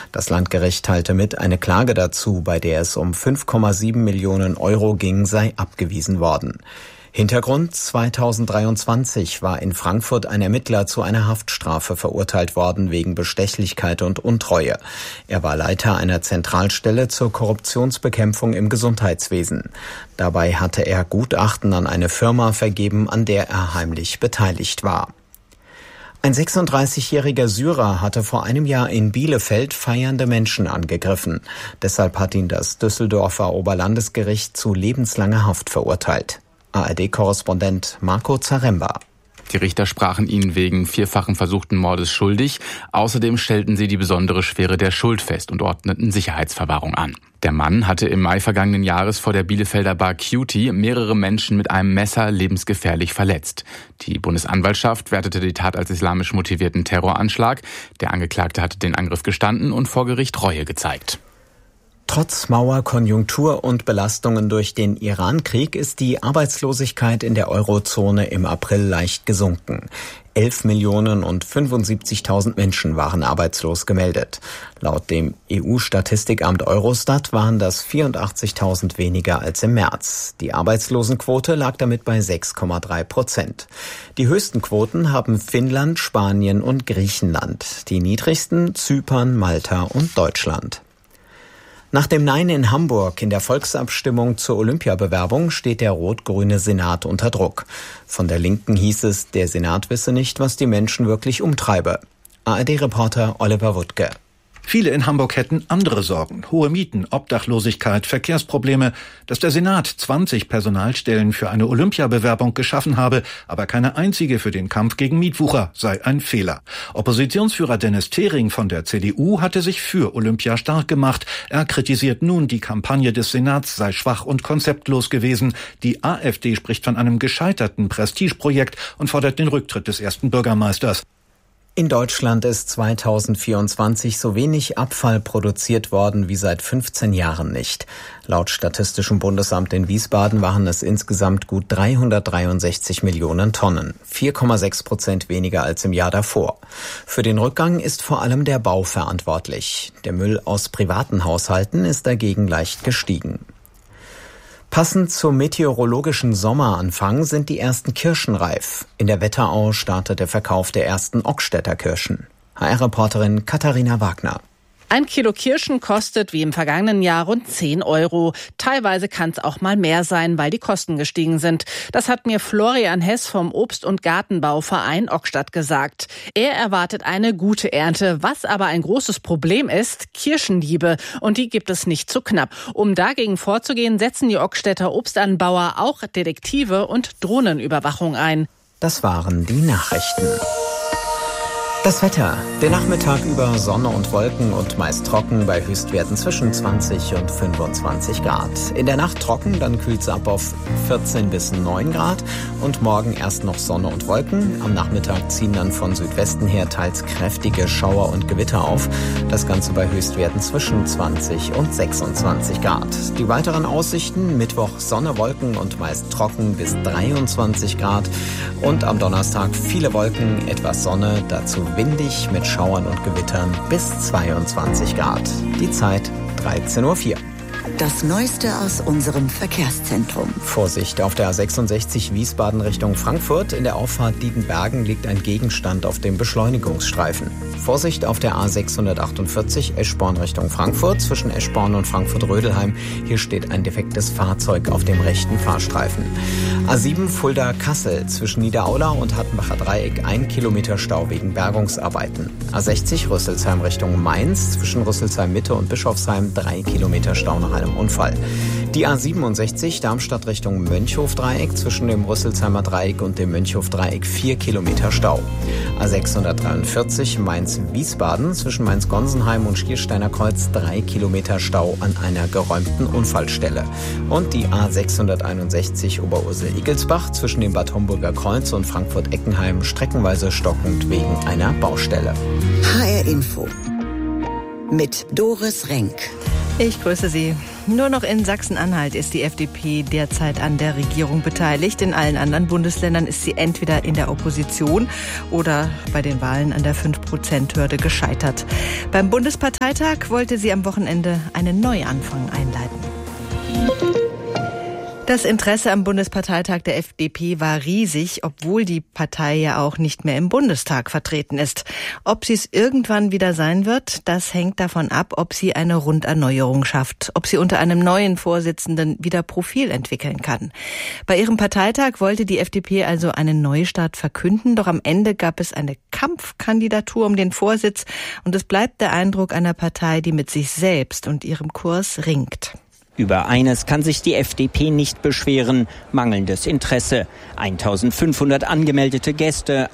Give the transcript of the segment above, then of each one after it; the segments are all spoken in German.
Das Landgericht teilte mit, eine Klage dazu, bei der es um 5,7 Millionen Euro ging, sei abgewiesen worden. Hintergrund: 2023 war in Frankfurt ein Ermittler zu einer Haftstrafe verurteilt worden wegen Bestechlichkeit und Untreue. Er war Leiter einer Zentralstelle zur Korruptionsbekämpfung im Gesundheitswesen. Dabei hatte er Gutachten an eine Firma vergeben, an der er heimlich beteiligt war. Ein 36-jähriger Syrer hatte vor einem Jahr in Bielefeld feiernde Menschen angegriffen. Deshalb hat ihn das Düsseldorfer Oberlandesgericht zu lebenslanger Haft verurteilt. ARD-Korrespondent Marco Zaremba. Die Richter sprachen ihn wegen vierfachen versuchten Mordes schuldig. Außerdem stellten sie die besondere Schwere der Schuld fest und ordneten Sicherheitsverwahrung an. Der Mann hatte im Mai vergangenen Jahres vor der Bielefelder Bar Cutie mehrere Menschen mit einem Messer lebensgefährlich verletzt. Die Bundesanwaltschaft wertete die Tat als islamisch motivierten Terroranschlag. Der Angeklagte hatte den Angriff gestanden und vor Gericht Reue gezeigt. Trotz Mauer, Konjunktur und Belastungen durch den Iran-Krieg ist die Arbeitslosigkeit in der Eurozone im April leicht gesunken. 11.075.000 Menschen waren arbeitslos gemeldet. Laut dem EU-Statistikamt Eurostat waren das 84.000 weniger als im März. Die Arbeitslosenquote lag damit bei 6,3%. Die höchsten Quoten haben Finnland, Spanien und Griechenland. Die niedrigsten Zypern, Malta und Deutschland. Nach dem Nein in Hamburg in der Volksabstimmung zur Olympiabewerbung steht der rot-grüne Senat unter Druck. Von der Linken hieß es, der Senat wisse nicht, was die Menschen wirklich umtreibe. ARD-Reporter Oliver Wuttke. Viele in Hamburg hätten andere Sorgen. Hohe Mieten, Obdachlosigkeit, Verkehrsprobleme. Dass der Senat 20 Personalstellen für eine Olympiabewerbung geschaffen habe, aber keine einzige für den Kampf gegen Mietwucher, sei ein Fehler. Oppositionsführer Dennis Thering von der CDU hatte sich für Olympia stark gemacht. Er kritisiert nun, die Kampagne des Senats sei schwach und konzeptlos gewesen. Die AfD spricht von einem gescheiterten Prestigeprojekt und fordert den Rücktritt des ersten Bürgermeisters. In Deutschland ist 2024 so wenig Abfall produziert worden wie seit 15 Jahren nicht. Laut Statistischem Bundesamt in Wiesbaden waren es insgesamt gut 363 Millionen Tonnen, 4,6% weniger als im Jahr davor. Für den Rückgang ist vor allem der Bau verantwortlich. Der Müll aus privaten Haushalten ist dagegen leicht gestiegen. Passend zum meteorologischen Sommeranfang sind die ersten Kirschen reif. In der Wetterau startet der Verkauf der ersten Ockstädter Kirschen. HR-Reporterin Katharina Wagner. 1 Kilo Kirschen kostet wie im vergangenen Jahr rund 10 Euro. Teilweise kann es auch mal mehr sein, weil die Kosten gestiegen sind. Das hat mir Florian Hess vom Obst- und Gartenbauverein Ockstadt gesagt. Er erwartet eine gute Ernte. Was aber ein großes Problem ist, Kirschendiebe. Und die gibt es nicht zu knapp. Um dagegen vorzugehen, setzen die Ockstädter Obstanbauer auch Detektive und Drohnenüberwachung ein. Das waren die Nachrichten. Das Wetter. Der Nachmittag über Sonne und Wolken und meist trocken bei Höchstwerten zwischen 20 und 25 Grad. In der Nacht trocken, dann kühlt es ab auf 14 bis 9 Grad. Und morgen erst noch Sonne und Wolken. Am Nachmittag ziehen dann von Südwesten her teils kräftige Schauer und Gewitter auf. Das Ganze bei Höchstwerten zwischen 20 und 26 Grad. Die weiteren Aussichten: Mittwoch Sonne, Wolken und meist trocken bis 23 Grad. Und am Donnerstag viele Wolken, etwas Sonne, dazu windig mit Schauern und Gewittern bis 22 Grad. Die Zeit 13.04 Uhr. Das Neueste aus unserem Verkehrszentrum. Vorsicht auf der A66 Wiesbaden Richtung Frankfurt. In der Auffahrt Diedenbergen liegt ein Gegenstand auf dem Beschleunigungsstreifen. Vorsicht auf der A648 Eschborn Richtung Frankfurt. Zwischen Eschborn und Frankfurt-Rödelheim. Hier steht ein defektes Fahrzeug auf dem rechten Fahrstreifen. A7 Fulda-Kassel. Zwischen Niederaula und Hattenbacher Dreieck 1 Kilometer Stau wegen Bergungsarbeiten. A60 Rüsselsheim Richtung Mainz. Zwischen Rüsselsheim Mitte und Bischofsheim 3 Kilometer Stau nach einem Unfall. Die A67 Darmstadt Richtung Mönchhof-Dreieck. Zwischen dem Rüsselsheimer Dreieck und dem Mönchhof-Dreieck 4 Kilometer Stau. A643 Mainz-Wiesbaden. Zwischen Mainz-Gonsenheim und Schiersteiner Kreuz 3 Kilometer Stau an einer geräumten Unfallstelle. Und die A661 Oberursel-Igelsbach. Zwischen dem Bad Homburger Kreuz und Frankfurt-Eckenheim streckenweise stockend wegen einer Baustelle. HR Info mit Doris Renk. Ich grüße Sie. Nur noch in Sachsen-Anhalt ist die FDP derzeit an der Regierung beteiligt. In allen anderen Bundesländern ist sie entweder in der Opposition oder bei den Wahlen an der 5%-Hürde gescheitert. Beim Bundesparteitag wollte sie am Wochenende einen Neuanfang einleiten. Das Interesse am Bundesparteitag der FDP war riesig, obwohl die Partei ja auch nicht mehr im Bundestag vertreten ist. Ob sie es irgendwann wieder sein wird, das hängt davon ab, ob sie eine Runderneuerung schafft, ob sie unter einem neuen Vorsitzenden wieder Profil entwickeln kann. Bei ihrem Parteitag wollte die FDP also einen Neustart verkünden, doch am Ende gab es eine Kampfkandidatur um den Vorsitz und es bleibt der Eindruck einer Partei, die mit sich selbst und ihrem Kurs ringt. Über eines kann sich die FDP nicht beschweren: mangelndes Interesse. 1500 angemeldete Gäste,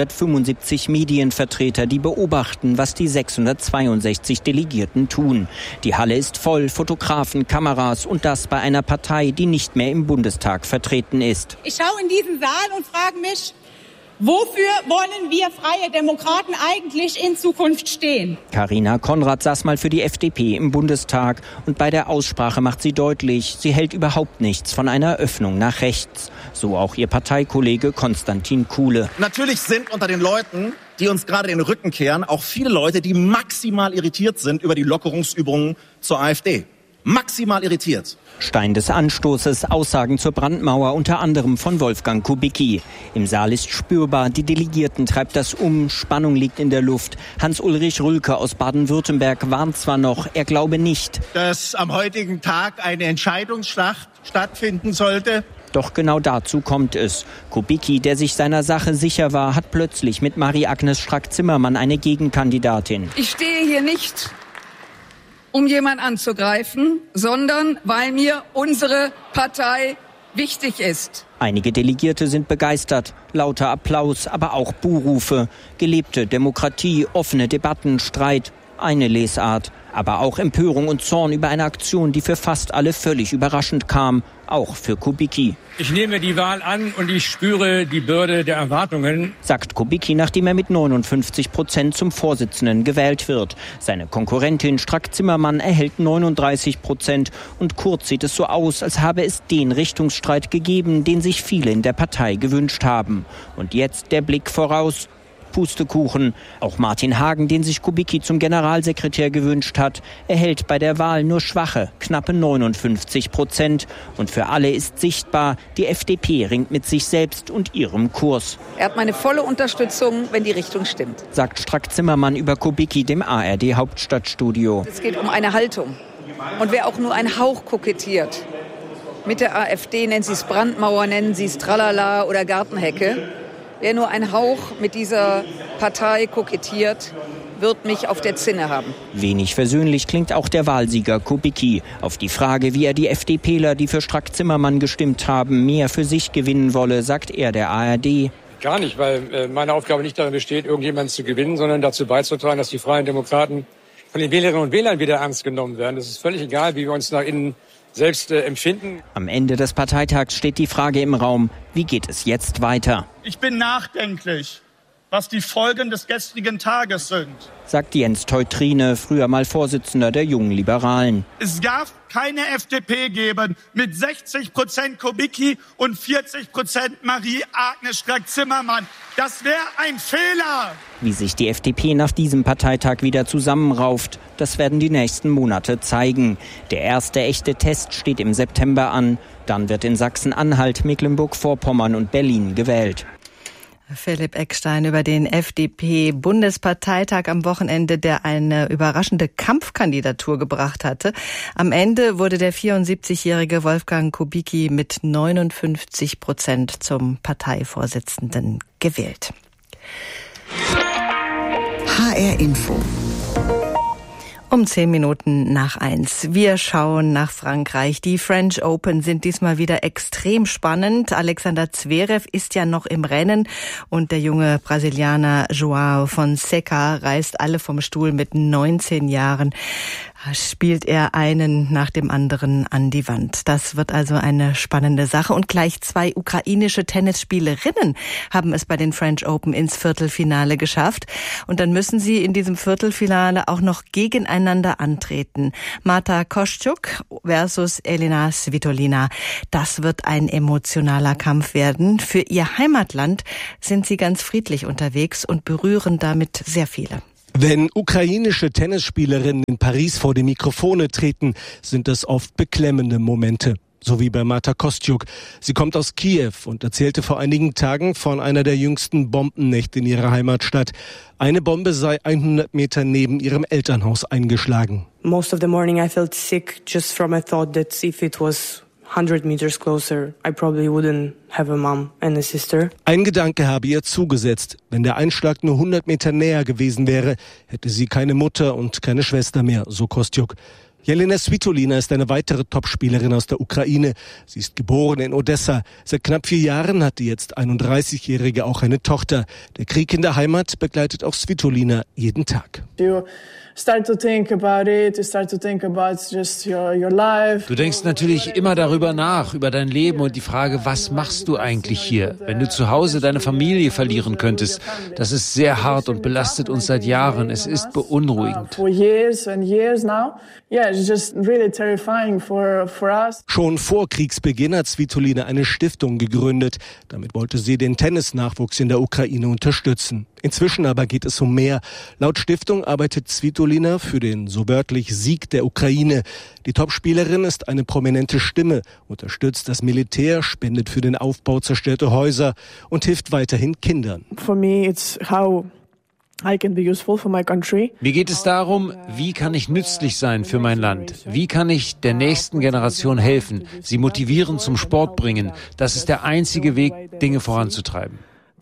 175 Medienvertreter, die beobachten, was die 662 Delegierten tun. Die Halle ist voll, Fotografen, Kameras, und das bei einer Partei, die nicht mehr im Bundestag vertreten ist. Ich schaue in diesen Saal und frage mich, wofür wollen wir Freie Demokraten eigentlich in Zukunft stehen? Carina Konrad saß mal für die FDP im Bundestag und bei der Aussprache macht sie deutlich, sie hält überhaupt nichts von einer Öffnung nach rechts. So auch ihr Parteikollege Konstantin Kuhle. Natürlich sind unter den Leuten, die uns gerade den Rücken kehren, auch viele Leute, die maximal irritiert sind über die Lockerungsübungen zur AfD. Maximal irritiert. Stein des Anstoßes, Aussagen zur Brandmauer, unter anderem von Wolfgang Kubicki. Im Saal ist spürbar, die Delegierten treibt das um, Spannung liegt in der Luft. Hans-Ulrich Rülke aus Baden-Württemberg warnt zwar noch, er glaube nicht, dass am heutigen Tag eine Entscheidungsschlacht stattfinden sollte. Doch genau dazu kommt es. Kubicki, der sich seiner Sache sicher war, hat plötzlich mit Marie-Agnes Strack-Zimmermann eine Gegenkandidatin. Ich stehe hier nicht, um jemanden anzugreifen, sondern weil mir unsere Partei wichtig ist. Einige Delegierte sind begeistert, lauter Applaus, aber auch Buhrufe. Gelebte Demokratie, offene Debatten, Streit, eine Lesart. Aber auch Empörung und Zorn über eine Aktion, die für fast alle völlig überraschend kam, auch für Kubicki. Ich nehme die Wahl an und ich spüre die Bürde der Erwartungen, sagt Kubicki, nachdem er mit 59% zum Vorsitzenden gewählt wird. Seine Konkurrentin Strack-Zimmermann erhält 39% und kurz sieht es so aus, als habe es den Richtungsstreit gegeben, den sich viele in der Partei gewünscht haben. Und jetzt der Blick voraus. Pustekuchen. Auch Martin Hagen, den sich Kubicki zum Generalsekretär gewünscht hat, erhält bei der Wahl nur schwache, knappe 59%. Und für alle ist sichtbar, die FDP ringt mit sich selbst und ihrem Kurs. Er hat meine volle Unterstützung, wenn die Richtung stimmt, sagt Strack-Zimmermann über Kubicki dem ARD-Hauptstadtstudio. Es geht um eine Haltung. Und wer auch nur einen Hauch kokettiert mit der AfD, nennen Sie es Brandmauer, nennen Sie es Tralala oder Gartenhecke, wer nur ein Hauch mit dieser Partei kokettiert, wird mich auf der Zinne haben. Wenig versöhnlich klingt auch der Wahlsieger Kubicki. Auf die Frage, wie er die FDPler, die für Strack-Zimmermann gestimmt haben, mehr für sich gewinnen wolle, sagt er der ARD. gar nicht, weil meine Aufgabe nicht darin besteht, irgendjemanden zu gewinnen, sondern dazu beizutragen, dass die Freien Demokraten von den Wählerinnen und Wählern wieder ernst genommen werden. Es ist völlig egal, wie wir uns nach innen selbst empfinden. Am Ende des Parteitags steht die Frage im Raum, wie geht es jetzt weiter? Ich bin nachdenklich, was die Folgen des gestrigen Tages sind, sagt Jens Teutrine, früher mal Vorsitzender der Jungen Liberalen. Es darf keine FDP geben mit 60% Kubicki und 40% Marie-Agnes Strack-Zimmermann. Das wäre ein Fehler. Wie sich die FDP nach diesem Parteitag wieder zusammenrauft, das werden die nächsten Monate zeigen. Der erste echte Test steht im September an. Dann wird in Sachsen-Anhalt, Mecklenburg-Vorpommern und Berlin gewählt. Philipp Eckstein über den FDP-Bundesparteitag am Wochenende, der eine überraschende Kampfkandidatur gebracht hatte. Am Ende wurde der 74-jährige Wolfgang Kubicki mit 59% zum Parteivorsitzenden gewählt. HR Info. Um 10 Minuten nach 1. Wir schauen nach Frankreich. Die French Open sind diesmal wieder extrem spannend. Alexander Zverev ist ja noch im Rennen und der junge Brasilianer João Fonseca reißt alle vom Stuhl mit 19 Jahren. spielt er einen nach dem anderen an die Wand. Das wird also eine spannende Sache. Und gleich 2 ukrainische Tennisspielerinnen haben es bei den French Open ins Viertelfinale geschafft. Und dann müssen sie in diesem Viertelfinale auch noch gegeneinander antreten. Marta Kostyuk versus Elina Svitolina. Das wird ein emotionaler Kampf werden. Für ihr Heimatland sind sie ganz friedlich unterwegs und berühren damit sehr viele. Wenn ukrainische Tennisspielerinnen in Paris vor die Mikrofone treten, sind das oft beklemmende Momente. So wie bei Marta Kostyuk. Sie kommt aus Kiew und erzählte vor einigen Tagen von einer der jüngsten Bombennächte in ihrer Heimatstadt. Eine Bombe sei 100 Meter neben ihrem Elternhaus eingeschlagen. Most of the morning I felt sick just from a thought that if it was 100 meters closer, I probably wouldn't have a mom and a sister. Ein Gedanke habe ihr zugesetzt. Wenn der Einschlag nur 100 Meter näher gewesen wäre, hätte sie keine Mutter und keine Schwester mehr, so Kostyuk. Elina Svitolina ist eine weitere Topspielerin aus der Ukraine. Sie ist geboren in Odessa. Seit knapp 4 Jahren hat die jetzt 31-Jährige auch eine Tochter. Der Krieg in der Heimat begleitet auch Svitolina jeden Tag. Du denkst natürlich immer darüber nach, über dein Leben und die Frage, was machst du eigentlich hier? Wenn du zu Hause deine Familie verlieren könntest, das ist sehr hart und belastet uns seit Jahren. Es ist beunruhigend. Schon vor Kriegsbeginn hat Svitolina eine Stiftung gegründet. Damit wollte sie den Tennisnachwuchs in der Ukraine unterstützen. Inzwischen aber geht es um mehr. Laut Stiftung arbeitet Svitolina für den so wörtlich Sieg der Ukraine. Die Topspielerin ist eine prominente Stimme, unterstützt das Militär, spendet für den Aufbau zerstörter Häuser und hilft weiterhin Kindern. For me it's how I can be useful for my country. Mir geht es darum, wie kann ich nützlich sein für mein Land? Wie kann ich der nächsten Generation helfen, sie motivieren, zum Sport bringen? Das ist der einzige Weg, Dinge voranzutreiben.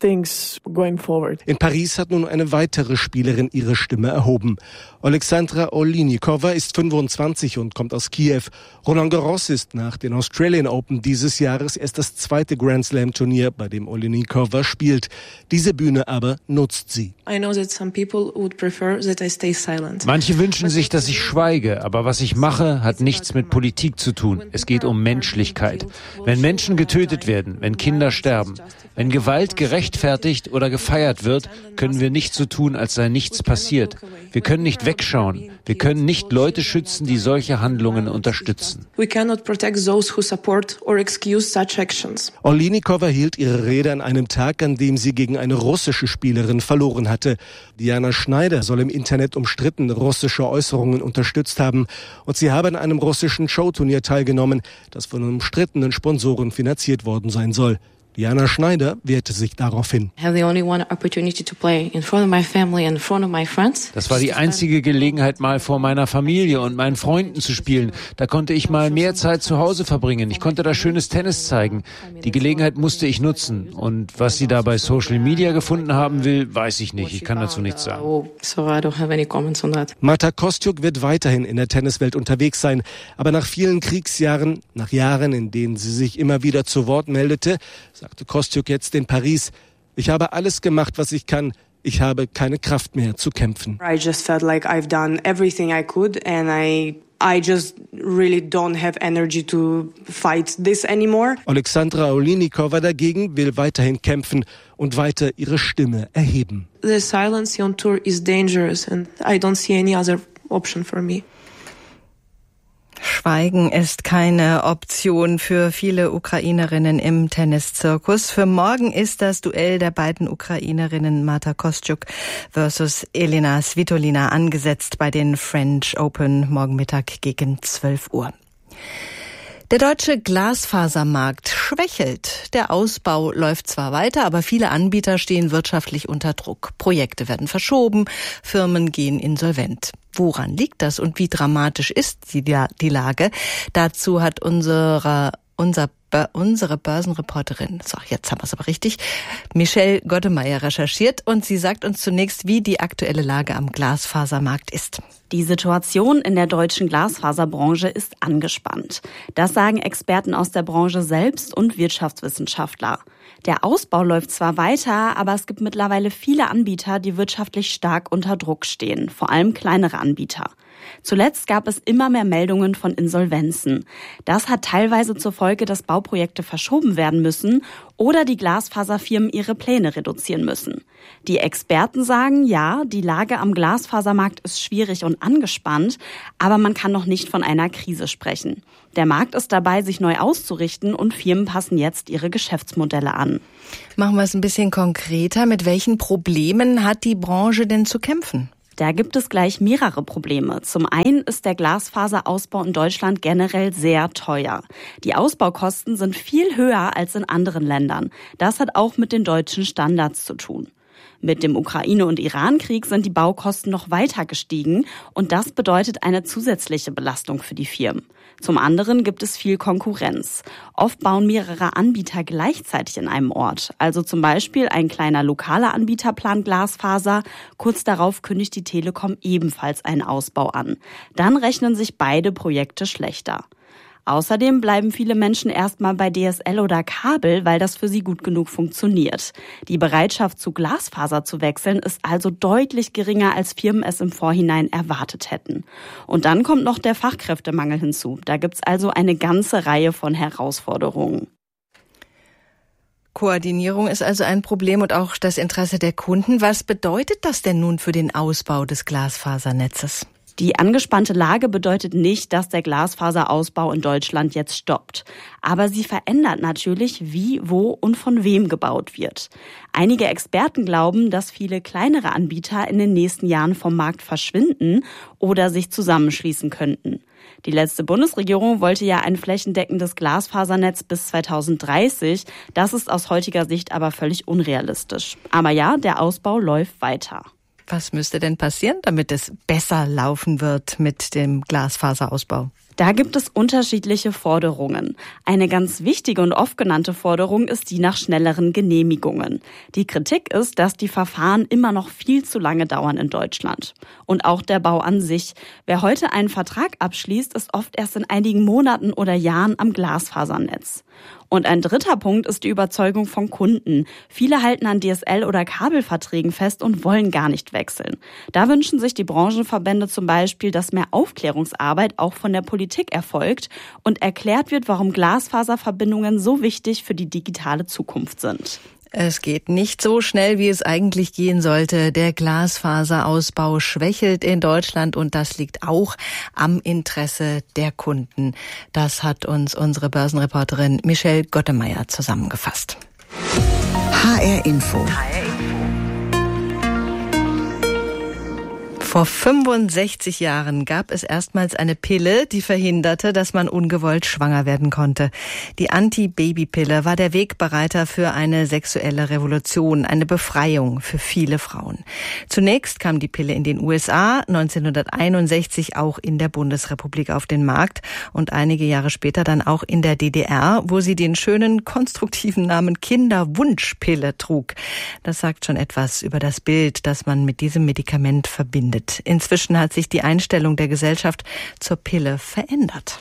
In Paris hat nun eine weitere Spielerin ihre Stimme erhoben. Alexandra Olejnikova ist 25 und kommt aus Kiew. Roland Garros ist nach den Australian Open dieses Jahres erst das 2. Grand Slam Turnier, bei dem Olejnikova spielt. Diese Bühne aber nutzt sie. Manche wünschen sich, dass ich schweige, aber was ich mache, hat nichts mit Politik zu tun. Es geht um Menschlichkeit. Wenn Menschen getötet werden, wenn Kinder sterben, wenn Gewalt gerechtfertigt oder gefeiert wird, können wir nicht so tun, als sei nichts passiert. Wir können nicht wegschauen. Wir können nicht Leute schützen, die solche Handlungen unterstützen. Olejnikova hielt ihre Rede an einem Tag, an dem sie gegen eine russische Spielerin verloren hatte. Diana Schneider soll im Internet umstritten russische Äußerungen unterstützt haben. Und sie habe an einem russischen Showturnier teilgenommen, das von umstrittenen Sponsoren finanziert worden sein soll. Diana Schneider wehrte sich daraufhin. Das war die einzige Gelegenheit, mal vor meiner Familie und meinen Freunden zu spielen. Da konnte ich mal mehr Zeit zu Hause verbringen. Ich konnte da schönes Tennis zeigen. Die Gelegenheit musste ich nutzen. Und was sie da bei Social Media gefunden haben will, weiß ich nicht. Ich kann dazu nichts sagen. Marta Kostyuk wird weiterhin in der Tenniswelt unterwegs sein. Aber nach vielen Kriegsjahren, nach Jahren, in denen sie sich immer wieder zu Wort meldete, sagte Kostyuk jetzt in Paris: Ich habe alles gemacht, was ich kann. Ich habe keine Kraft mehr zu kämpfen. I just felt like I've done everything I could and I just really don't have energy to fight this anymore. Alexandra Olejnikova dagegen will weiterhin kämpfen und weiter ihre Stimme erheben. The silence on tour is dangerous and I don't see any other option for me. Schweigen ist keine Option für viele Ukrainerinnen im Tenniszirkus. Für morgen ist das Duell der beiden Ukrainerinnen Marta Kostyuk versus Elina Svitolina angesetzt bei den French Open morgen Mittag gegen 12 Uhr. Der deutsche Glasfasermarkt schwächelt. Der Ausbau läuft zwar weiter, aber viele Anbieter stehen wirtschaftlich unter Druck. Projekte werden verschoben, Firmen gehen insolvent. Woran liegt das und wie dramatisch ist die Lage? Dazu hat unsere Börsenreporterin, so, jetzt haben wir es aber richtig, Michelle Goddemeyer recherchiert und sie sagt uns zunächst, wie die aktuelle Lage am Glasfasermarkt ist. Die Situation in der deutschen Glasfaserbranche ist angespannt. Das sagen Experten aus der Branche selbst und Wirtschaftswissenschaftler. Der Ausbau läuft zwar weiter, aber es gibt mittlerweile viele Anbieter, die wirtschaftlich stark unter Druck stehen, vor allem kleinere Anbieter. Zuletzt gab es immer mehr Meldungen von Insolvenzen. Das hat teilweise zur Folge, dass Bauprojekte verschoben werden müssen oder die Glasfaserfirmen ihre Pläne reduzieren müssen. Die Experten sagen, ja, die Lage am Glasfasermarkt ist schwierig und angespannt, aber man kann noch nicht von einer Krise sprechen. Der Markt ist dabei, sich neu auszurichten und Firmen passen jetzt ihre Geschäftsmodelle an. Machen wir es ein bisschen konkreter. Mit welchen Problemen hat die Branche denn zu kämpfen? Da gibt es gleich mehrere Probleme. Zum einen ist der Glasfaserausbau in Deutschland generell sehr teuer. Die Ausbaukosten sind viel höher als in anderen Ländern. Das hat auch mit den deutschen Standards zu tun. Mit dem Ukraine- und Iran-Krieg sind die Baukosten noch weiter gestiegen und das bedeutet eine zusätzliche Belastung für die Firmen. Zum anderen gibt es viel Konkurrenz. Oft bauen mehrere Anbieter gleichzeitig in einem Ort. Also zum Beispiel ein kleiner lokaler Anbieter plant Glasfaser. Kurz darauf kündigt die Telekom ebenfalls einen Ausbau an. Dann rechnen sich beide Projekte schlechter. Außerdem bleiben viele Menschen erstmal bei DSL oder Kabel, weil das für sie gut genug funktioniert. Die Bereitschaft, zu Glasfaser zu wechseln, ist also deutlich geringer, als Firmen es im Vorhinein erwartet hätten. Und dann kommt noch der Fachkräftemangel hinzu. Da gibt's also eine ganze Reihe von Herausforderungen. Koordinierung ist also ein Problem und auch das Interesse der Kunden. Was bedeutet das denn nun für den Ausbau des Glasfasernetzes? Die angespannte Lage bedeutet nicht, dass der Glasfaserausbau in Deutschland jetzt stoppt. Aber sie verändert natürlich, wie, wo und von wem gebaut wird. Einige Experten glauben, dass viele kleinere Anbieter in den nächsten Jahren vom Markt verschwinden oder sich zusammenschließen könnten. Die letzte Bundesregierung wollte ja ein flächendeckendes Glasfasernetz bis 2030. Das ist aus heutiger Sicht aber völlig unrealistisch. Aber ja, der Ausbau läuft weiter. Was müsste denn passieren, damit es besser laufen wird mit dem Glasfaserausbau? Da gibt es unterschiedliche Forderungen. Eine ganz wichtige und oft genannte Forderung ist die nach schnelleren Genehmigungen. Die Kritik ist, dass die Verfahren immer noch viel zu lange dauern in Deutschland. Und auch der Bau an sich. Wer heute einen Vertrag abschließt, ist oft erst in einigen Monaten oder Jahren am Glasfasernetz. Und ein dritter Punkt ist die Überzeugung von Kunden. Viele halten an DSL- oder Kabelverträgen fest und wollen gar nicht wechseln. Da wünschen sich die Branchenverbände zum Beispiel, dass mehr Aufklärungsarbeit auch von der Politik erfolgt und erklärt wird, warum Glasfaserverbindungen so wichtig für die digitale Zukunft sind. Es geht nicht so schnell, wie es eigentlich gehen sollte. Der Glasfaserausbau schwächelt in Deutschland und das liegt auch am Interesse der Kunden. Das hat uns unsere Börsenreporterin Michelle Gottemeyer zusammengefasst. HR Info. Vor 65 Jahren gab es erstmals eine Pille, die verhinderte, dass man ungewollt schwanger werden konnte. Die Anti-Baby-Pille war der Wegbereiter für eine sexuelle Revolution, eine Befreiung für viele Frauen. Zunächst kam die Pille in den USA, 1961 auch in der Bundesrepublik auf den Markt und einige Jahre später dann auch in der DDR, wo sie den schönen, konstruktiven Namen Kinderwunschpille trug. Das sagt schon etwas über das Bild, das man mit diesem Medikament verbindet. Inzwischen hat sich die Einstellung der Gesellschaft zur Pille verändert.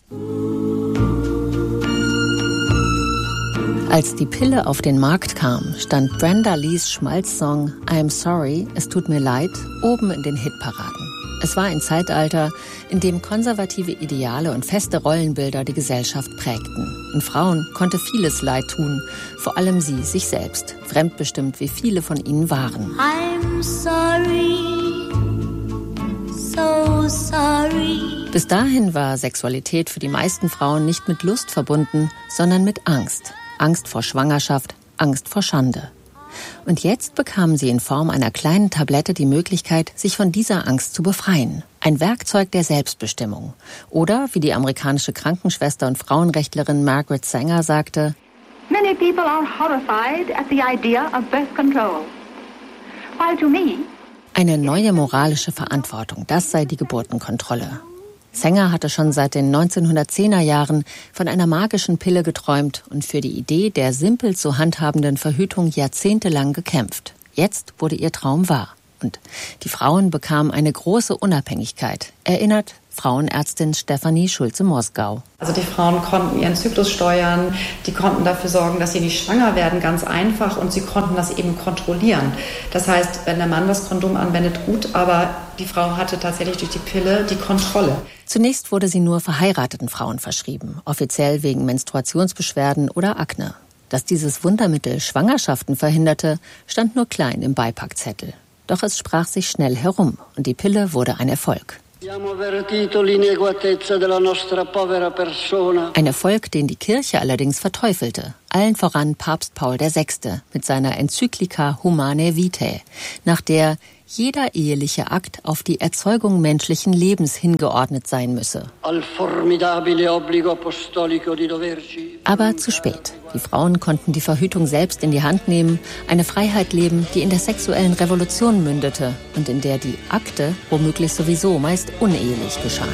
Als die Pille auf den Markt kam, stand Brenda Lees Schmalz-Song I'm Sorry, es tut mir leid, oben in den Hitparaden. Es war ein Zeitalter, in dem konservative Ideale und feste Rollenbilder die Gesellschaft prägten. Und Frauen konnte vieles Leid tun, vor allem sie sich selbst, fremdbestimmt wie viele von ihnen waren. I'm sorry. So sorry. Bis dahin war Sexualität für die meisten Frauen nicht mit Lust verbunden, sondern mit Angst. Angst vor Schwangerschaft, Angst vor Schande. Und jetzt bekamen sie in Form einer kleinen Tablette die Möglichkeit, sich von dieser Angst zu befreien. Ein Werkzeug der Selbstbestimmung. Oder, wie die amerikanische Krankenschwester und Frauenrechtlerin Margaret Sanger sagte, Many people are horrified at the idea of birth control. While to me, eine neue moralische Verantwortung, das sei die Geburtenkontrolle. Sanger hatte schon seit den 1910er Jahren von einer magischen Pille geträumt und für die Idee der simpel zu handhabenden Verhütung jahrzehntelang gekämpft. Jetzt wurde ihr Traum wahr. Und die Frauen bekamen eine große Unabhängigkeit, erinnert Frauenärztin Stefanie Schulze-Mosgau. Also die Frauen konnten ihren Zyklus steuern, die konnten dafür sorgen, dass sie nicht schwanger werden, ganz einfach, und sie konnten das eben kontrollieren. Das heißt, wenn der Mann das Kondom anwendet, gut, aber die Frau hatte tatsächlich durch die Pille die Kontrolle. Zunächst wurde sie nur verheirateten Frauen verschrieben, offiziell wegen Menstruationsbeschwerden oder Akne. Dass dieses Wundermittel Schwangerschaften verhinderte, stand nur klein im Beipackzettel. Doch es sprach sich schnell herum und die Pille wurde ein Erfolg. Ein Erfolg, den die Kirche allerdings verteufelte. Allen voran Papst Paul VI. Mit seiner Enzyklika Humanae Vitae, nach der jeder eheliche Akt auf die Erzeugung menschlichen Lebens hingeordnet sein müsse. Aber zu spät. Die Frauen konnten die Verhütung selbst in die Hand nehmen, eine Freiheit leben, die in der sexuellen Revolution mündete und in der die Akte womöglich sowieso meist unehelich geschahen.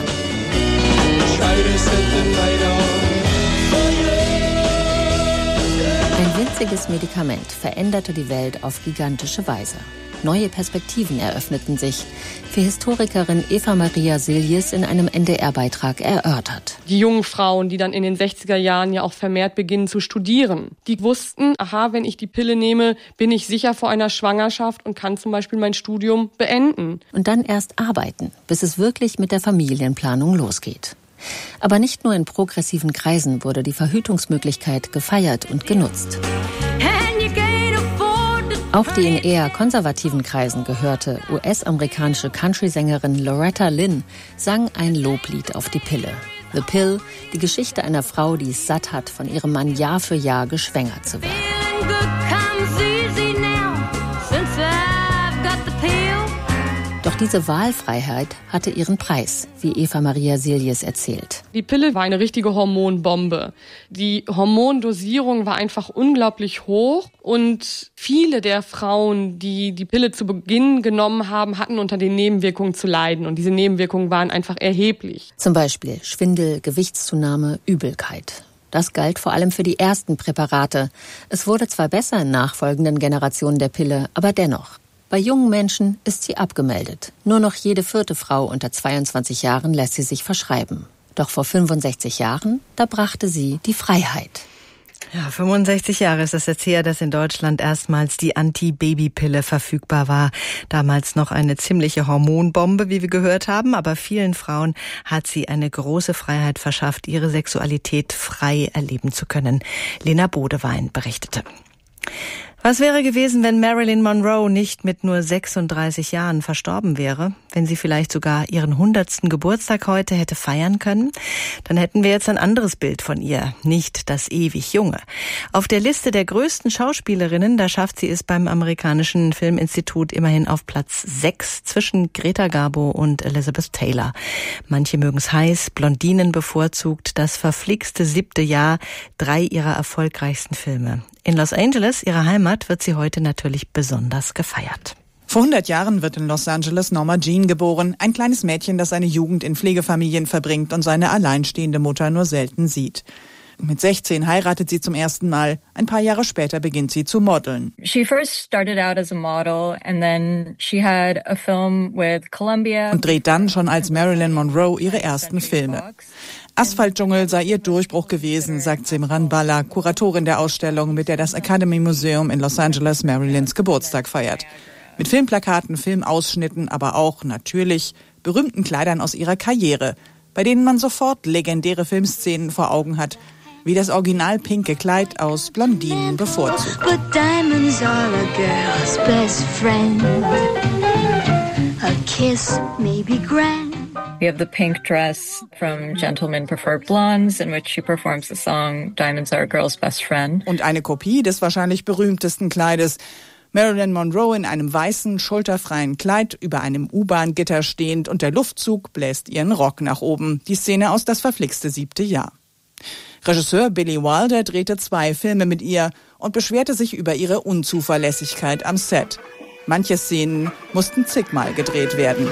Ein winziges Medikament veränderte die Welt auf gigantische Weise. Neue Perspektiven eröffneten sich, für Historikerin Eva Maria Siljes in einem NDR-Beitrag erörtert. Die jungen Frauen, die dann in den 60er Jahren ja auch vermehrt beginnen zu studieren, die wussten, aha, wenn ich die Pille nehme, bin ich sicher vor einer Schwangerschaft und kann zum Beispiel mein Studium beenden. Und dann erst arbeiten, bis es wirklich mit der Familienplanung losgeht. Aber nicht nur in progressiven Kreisen wurde die Verhütungsmöglichkeit gefeiert und genutzt. Auch die in eher konservativen Kreisen gehörte US-amerikanische Country-Sängerin Loretta Lynn sang ein Loblied auf die Pille. The Pill, die Geschichte einer Frau, die es satt hat, von ihrem Mann Jahr für Jahr geschwängert zu werden. Doch diese Wahlfreiheit hatte ihren Preis, wie Eva Maria Siljes erzählt. Die Pille war eine richtige Hormonbombe. Die Hormondosierung war einfach unglaublich hoch und viele der Frauen, die die Pille zu Beginn genommen haben, hatten unter den Nebenwirkungen zu leiden und diese Nebenwirkungen waren einfach erheblich. Zum Beispiel Schwindel, Gewichtszunahme, Übelkeit. Das galt vor allem für die ersten Präparate. Es wurde zwar besser in nachfolgenden Generationen der Pille, aber dennoch. Bei jungen Menschen ist sie abgemeldet. Nur noch jede 4. Frau unter 22 Jahren lässt sie sich verschreiben. Doch vor 65 Jahren, da brachte sie die Freiheit. Ja, 65 Jahre ist es jetzt her, dass in Deutschland erstmals die Anti-Baby-Pille verfügbar war. Damals noch eine ziemliche Hormonbombe, wie wir gehört haben, aber vielen Frauen hat sie eine große Freiheit verschafft, ihre Sexualität frei erleben zu können. Lena Bodewein berichtete. Was wäre gewesen, wenn Marilyn Monroe nicht mit nur 36 Jahren verstorben wäre? Wenn sie vielleicht sogar ihren 100. Geburtstag heute hätte feiern können? Dann hätten wir jetzt ein anderes Bild von ihr, nicht das ewig Junge. Auf der Liste der größten Schauspielerinnen, da schafft sie es beim amerikanischen Filminstitut immerhin auf Platz 6 zwischen Greta Garbo und Elizabeth Taylor. Manche mögen's heiß, Blondinen bevorzugt, das verflixte 7. Jahr, 3 ihrer erfolgreichsten Filme. In Los Angeles, ihrer Heimat, wird sie heute natürlich besonders gefeiert. Vor 100 Jahren wird in Los Angeles Norma Jean geboren, ein kleines Mädchen, das seine Jugend in Pflegefamilien verbringt und seine alleinstehende Mutter nur selten sieht. Mit 16 heiratet sie zum ersten Mal. Ein paar Jahre später beginnt sie zu modeln. She first started out as a model and then she had a film with Columbia. Und dreht dann schon als Marilyn Monroe ihre ersten Filme. Asphaltdschungel sei ihr Durchbruch gewesen, sagt Simran Bala, Kuratorin der Ausstellung, mit der das Academy Museum in Los Angeles Marilyns Geburtstag feiert. Mit Filmplakaten, Filmausschnitten, aber auch, natürlich, berühmten Kleidern aus ihrer Karriere, bei denen man sofort legendäre Filmszenen vor Augen hat, wie das original pinke Kleid aus Blondinen bevorzugt. But diamonds are a girl's best friend. A kiss may be grand. We have the pink dress from Gentlemen Prefer Blondes, in which she performs the song Diamonds Are a Girl's Best Friend. Und eine Kopie des wahrscheinlich berühmtesten Kleides. Marilyn Monroe in einem weißen, schulterfreien Kleid über einem U-Bahn-Gitter stehend und der Luftzug bläst ihren Rock nach oben. Die Szene aus Das verflixte 7. Jahr. Regisseur Billy Wilder drehte 2 Filme mit ihr und beschwerte sich über ihre Unzuverlässigkeit am Set. Manche Szenen mussten zigmal gedreht werden.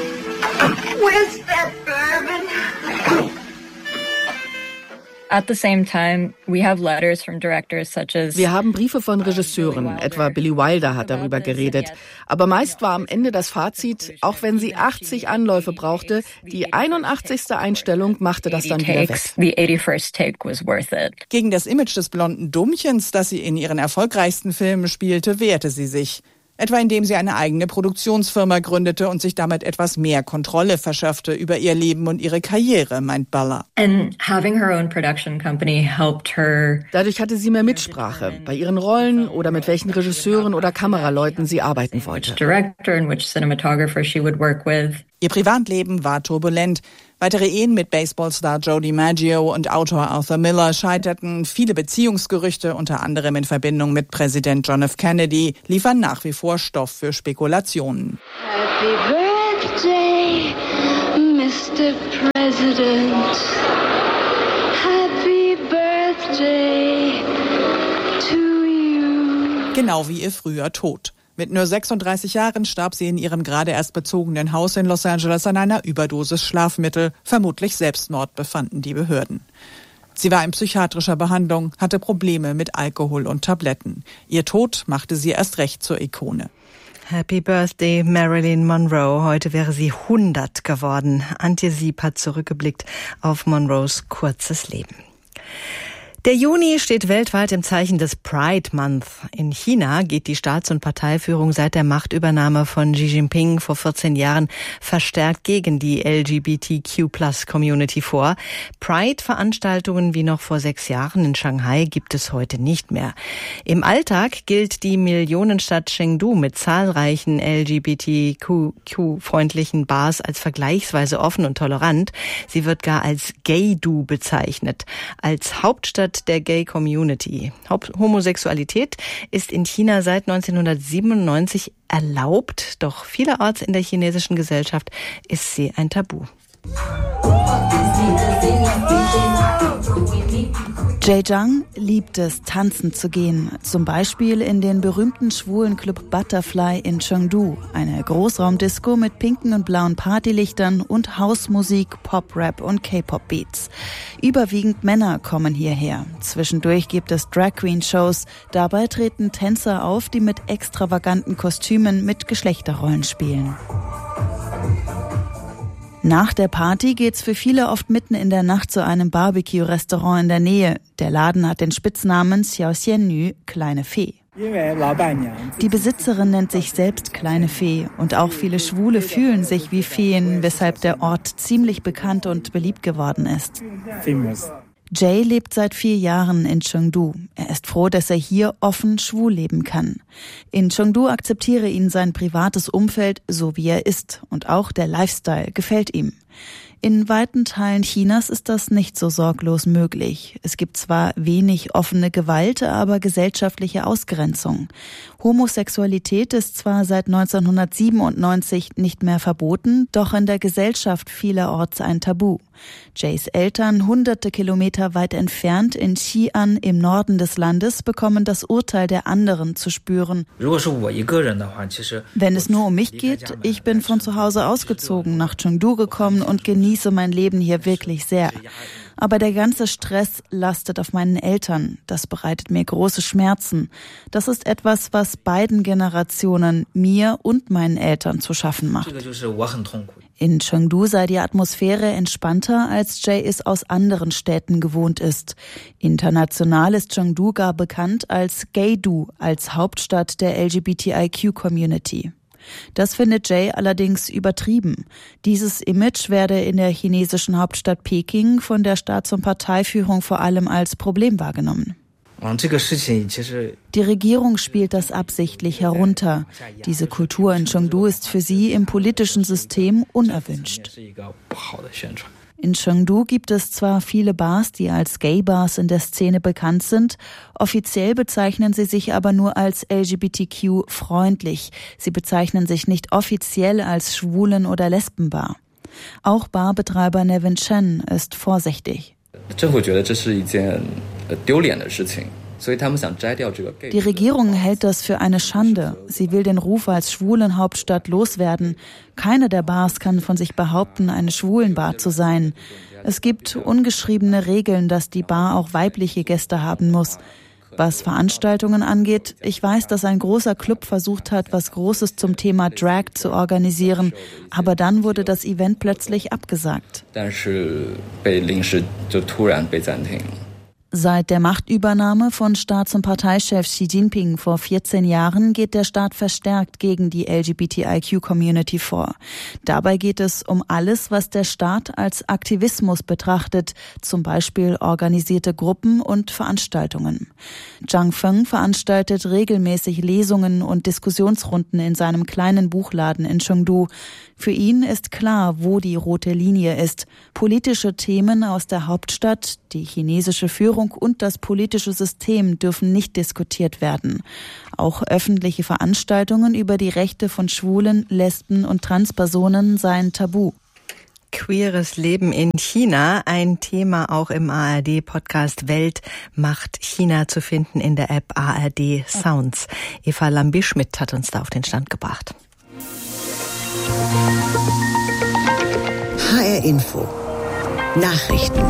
At the same time, we have letters from directors such as Wir haben Briefe von Regisseuren, etwa Billy Wilder hat darüber geredet. Aber meist war am Ende das Fazit, auch wenn sie 80 Anläufe brauchte, die 81. Einstellung machte das dann wieder weg. The 81st take was worth it. Gegen das Image des blonden Dummchens, das sie in ihren erfolgreichsten Filmen spielte, wehrte sie sich. Etwa indem sie eine eigene Produktionsfirma gründete und sich damit etwas mehr Kontrolle verschaffte über ihr Leben und ihre Karriere, meint Balla. And having her own production company helped her. Dadurch hatte sie mehr Mitsprache bei ihren Rollen oder mit welchen Regisseuren oder Kameraleuten sie arbeiten wollte. Director and which cinematographer she would work with. Ihr Privatleben war turbulent. Weitere Ehen mit Baseballstar Joe DiMaggio und Autor Arthur Miller scheiterten. Viele Beziehungsgerüchte, unter anderem in Verbindung mit Präsident John F. Kennedy, liefern nach wie vor Stoff für Spekulationen. Happy birthday, Mr. President. Happy birthday to you. Genau wie ihr früher Tod. Mit nur 36 Jahren starb sie in ihrem gerade erst bezogenen Haus in Los Angeles an einer Überdosis Schlafmittel. Vermutlich Selbstmord, befanden die Behörden. Sie war in psychiatrischer Behandlung, hatte Probleme mit Alkohol und Tabletten. Ihr Tod machte sie erst recht zur Ikone. Happy Birthday, Marilyn Monroe. Heute wäre sie 100 geworden. Antje Sieb hat zurückgeblickt auf Monroes kurzes Leben. Der Juni steht weltweit im Zeichen des Pride Month. In China geht die Staats- und Parteiführung seit der Machtübernahme von Xi Jinping vor 14 Jahren verstärkt gegen die LGBTQ+-Community vor. Pride-Veranstaltungen wie noch vor 6 Jahren in Shanghai gibt es heute nicht mehr. Im Alltag gilt die Millionenstadt Chengdu mit zahlreichen LGBTQ-freundlichen Bars als vergleichsweise offen und tolerant. Sie wird gar als Gay-Du bezeichnet. Als Hauptstadt der Gay Community. Homosexualität ist in China seit 1997 erlaubt, doch vielerorts in der chinesischen Gesellschaft ist sie ein Tabu. Jay Zhang liebt es, tanzen zu gehen. Zum Beispiel in den berühmten schwulen Club Butterfly in Chengdu. Eine Großraumdisco mit pinken und blauen Partylichtern und Hausmusik, Pop-Rap und K-Pop-Beats. Überwiegend Männer kommen hierher. Zwischendurch gibt es Drag-Queen-Shows. Dabei treten Tänzer auf, die mit extravaganten Kostümen mit Geschlechterrollen spielen. Nach der Party geht's für viele oft mitten in der Nacht zu einem Barbecue-Restaurant in der Nähe. Der Laden hat den Spitznamen Xiao Xianyu, kleine Fee. Die Besitzerin nennt sich selbst kleine Fee und auch viele Schwule fühlen sich wie Feen, weshalb der Ort ziemlich bekannt und beliebt geworden ist. Jay lebt seit 4 Jahren in Chengdu. Er ist froh, dass er hier offen schwul leben kann. In Chengdu akzeptiere ihn sein privates Umfeld, so wie er ist. Und auch der Lifestyle gefällt ihm. In weiten Teilen Chinas ist das nicht so sorglos möglich. Es gibt zwar wenig offene Gewalt, aber gesellschaftliche Ausgrenzung. Homosexualität ist zwar seit 1997 nicht mehr verboten, doch in der Gesellschaft vielerorts ein Tabu. Jays Eltern, hunderte Kilometer weit entfernt in Xi'an im Norden des Landes, bekommen das Urteil der anderen zu spüren. Wenn es nur um mich geht, ich bin von zu Hause ausgezogen, nach Chengdu gekommen und genieße mein Leben hier wirklich sehr. Aber der ganze Stress lastet auf meinen Eltern. Das bereitet mir große Schmerzen. Das ist etwas, was beiden Generationen, mir und meinen Eltern, zu schaffen macht. In Chengdu sei die Atmosphäre entspannter, als Jay es aus anderen Städten gewohnt ist. International ist Chengdu gar bekannt als Gay-Du, als Hauptstadt der LGBTIQ-Community. Das findet Jay allerdings übertrieben. Dieses Image werde in der chinesischen Hauptstadt Peking von der Staats- und Parteiführung vor allem als Problem wahrgenommen. Die Regierung spielt das absichtlich herunter. Diese Kultur in Chengdu ist für sie im politischen System unerwünscht. In Chengdu gibt es zwar viele Bars, die als Gay-Bars in der Szene bekannt sind, offiziell bezeichnen sie sich aber nur als LGBTQ-freundlich. Sie bezeichnen sich nicht offiziell als Schwulen- oder Lesbenbar. Auch Barbetreiber Nevin Chen ist vorsichtig. Die Regierung hält das für eine Schande. Sie will den Ruf als Schwulenhauptstadt loswerden. Keine der Bars kann von sich behaupten, eine Schwulenbar zu sein. Es gibt ungeschriebene Regeln, dass die Bar auch weibliche Gäste haben muss. Was Veranstaltungen angeht, ich weiß, dass ein großer Club versucht hat, was Großes zum Thema Drag zu organisieren, aber dann wurde das Event plötzlich abgesagt. Seit der Machtübernahme von Staats- und Parteichef Xi Jinping vor 14 Jahren geht der Staat verstärkt gegen die LGBTIQ-Community vor. Dabei geht es um alles, was der Staat als Aktivismus betrachtet, zum Beispiel organisierte Gruppen und Veranstaltungen. Zhang Feng veranstaltet regelmäßig Lesungen und Diskussionsrunden in seinem kleinen Buchladen in Chengdu. Für ihn ist klar, wo die rote Linie ist. Politische Themen aus der Hauptstadt, die chinesische Führung und das politische System dürfen nicht diskutiert werden. Auch öffentliche Veranstaltungen über die Rechte von Schwulen, Lesben und Transpersonen seien tabu. Queeres Leben in China, ein Thema auch im ARD-Podcast Welt macht China zu finden in der App ARD Sounds. Eva Lambi-Schmidt hat uns da auf den Stand gebracht. HR Info. Nachrichten.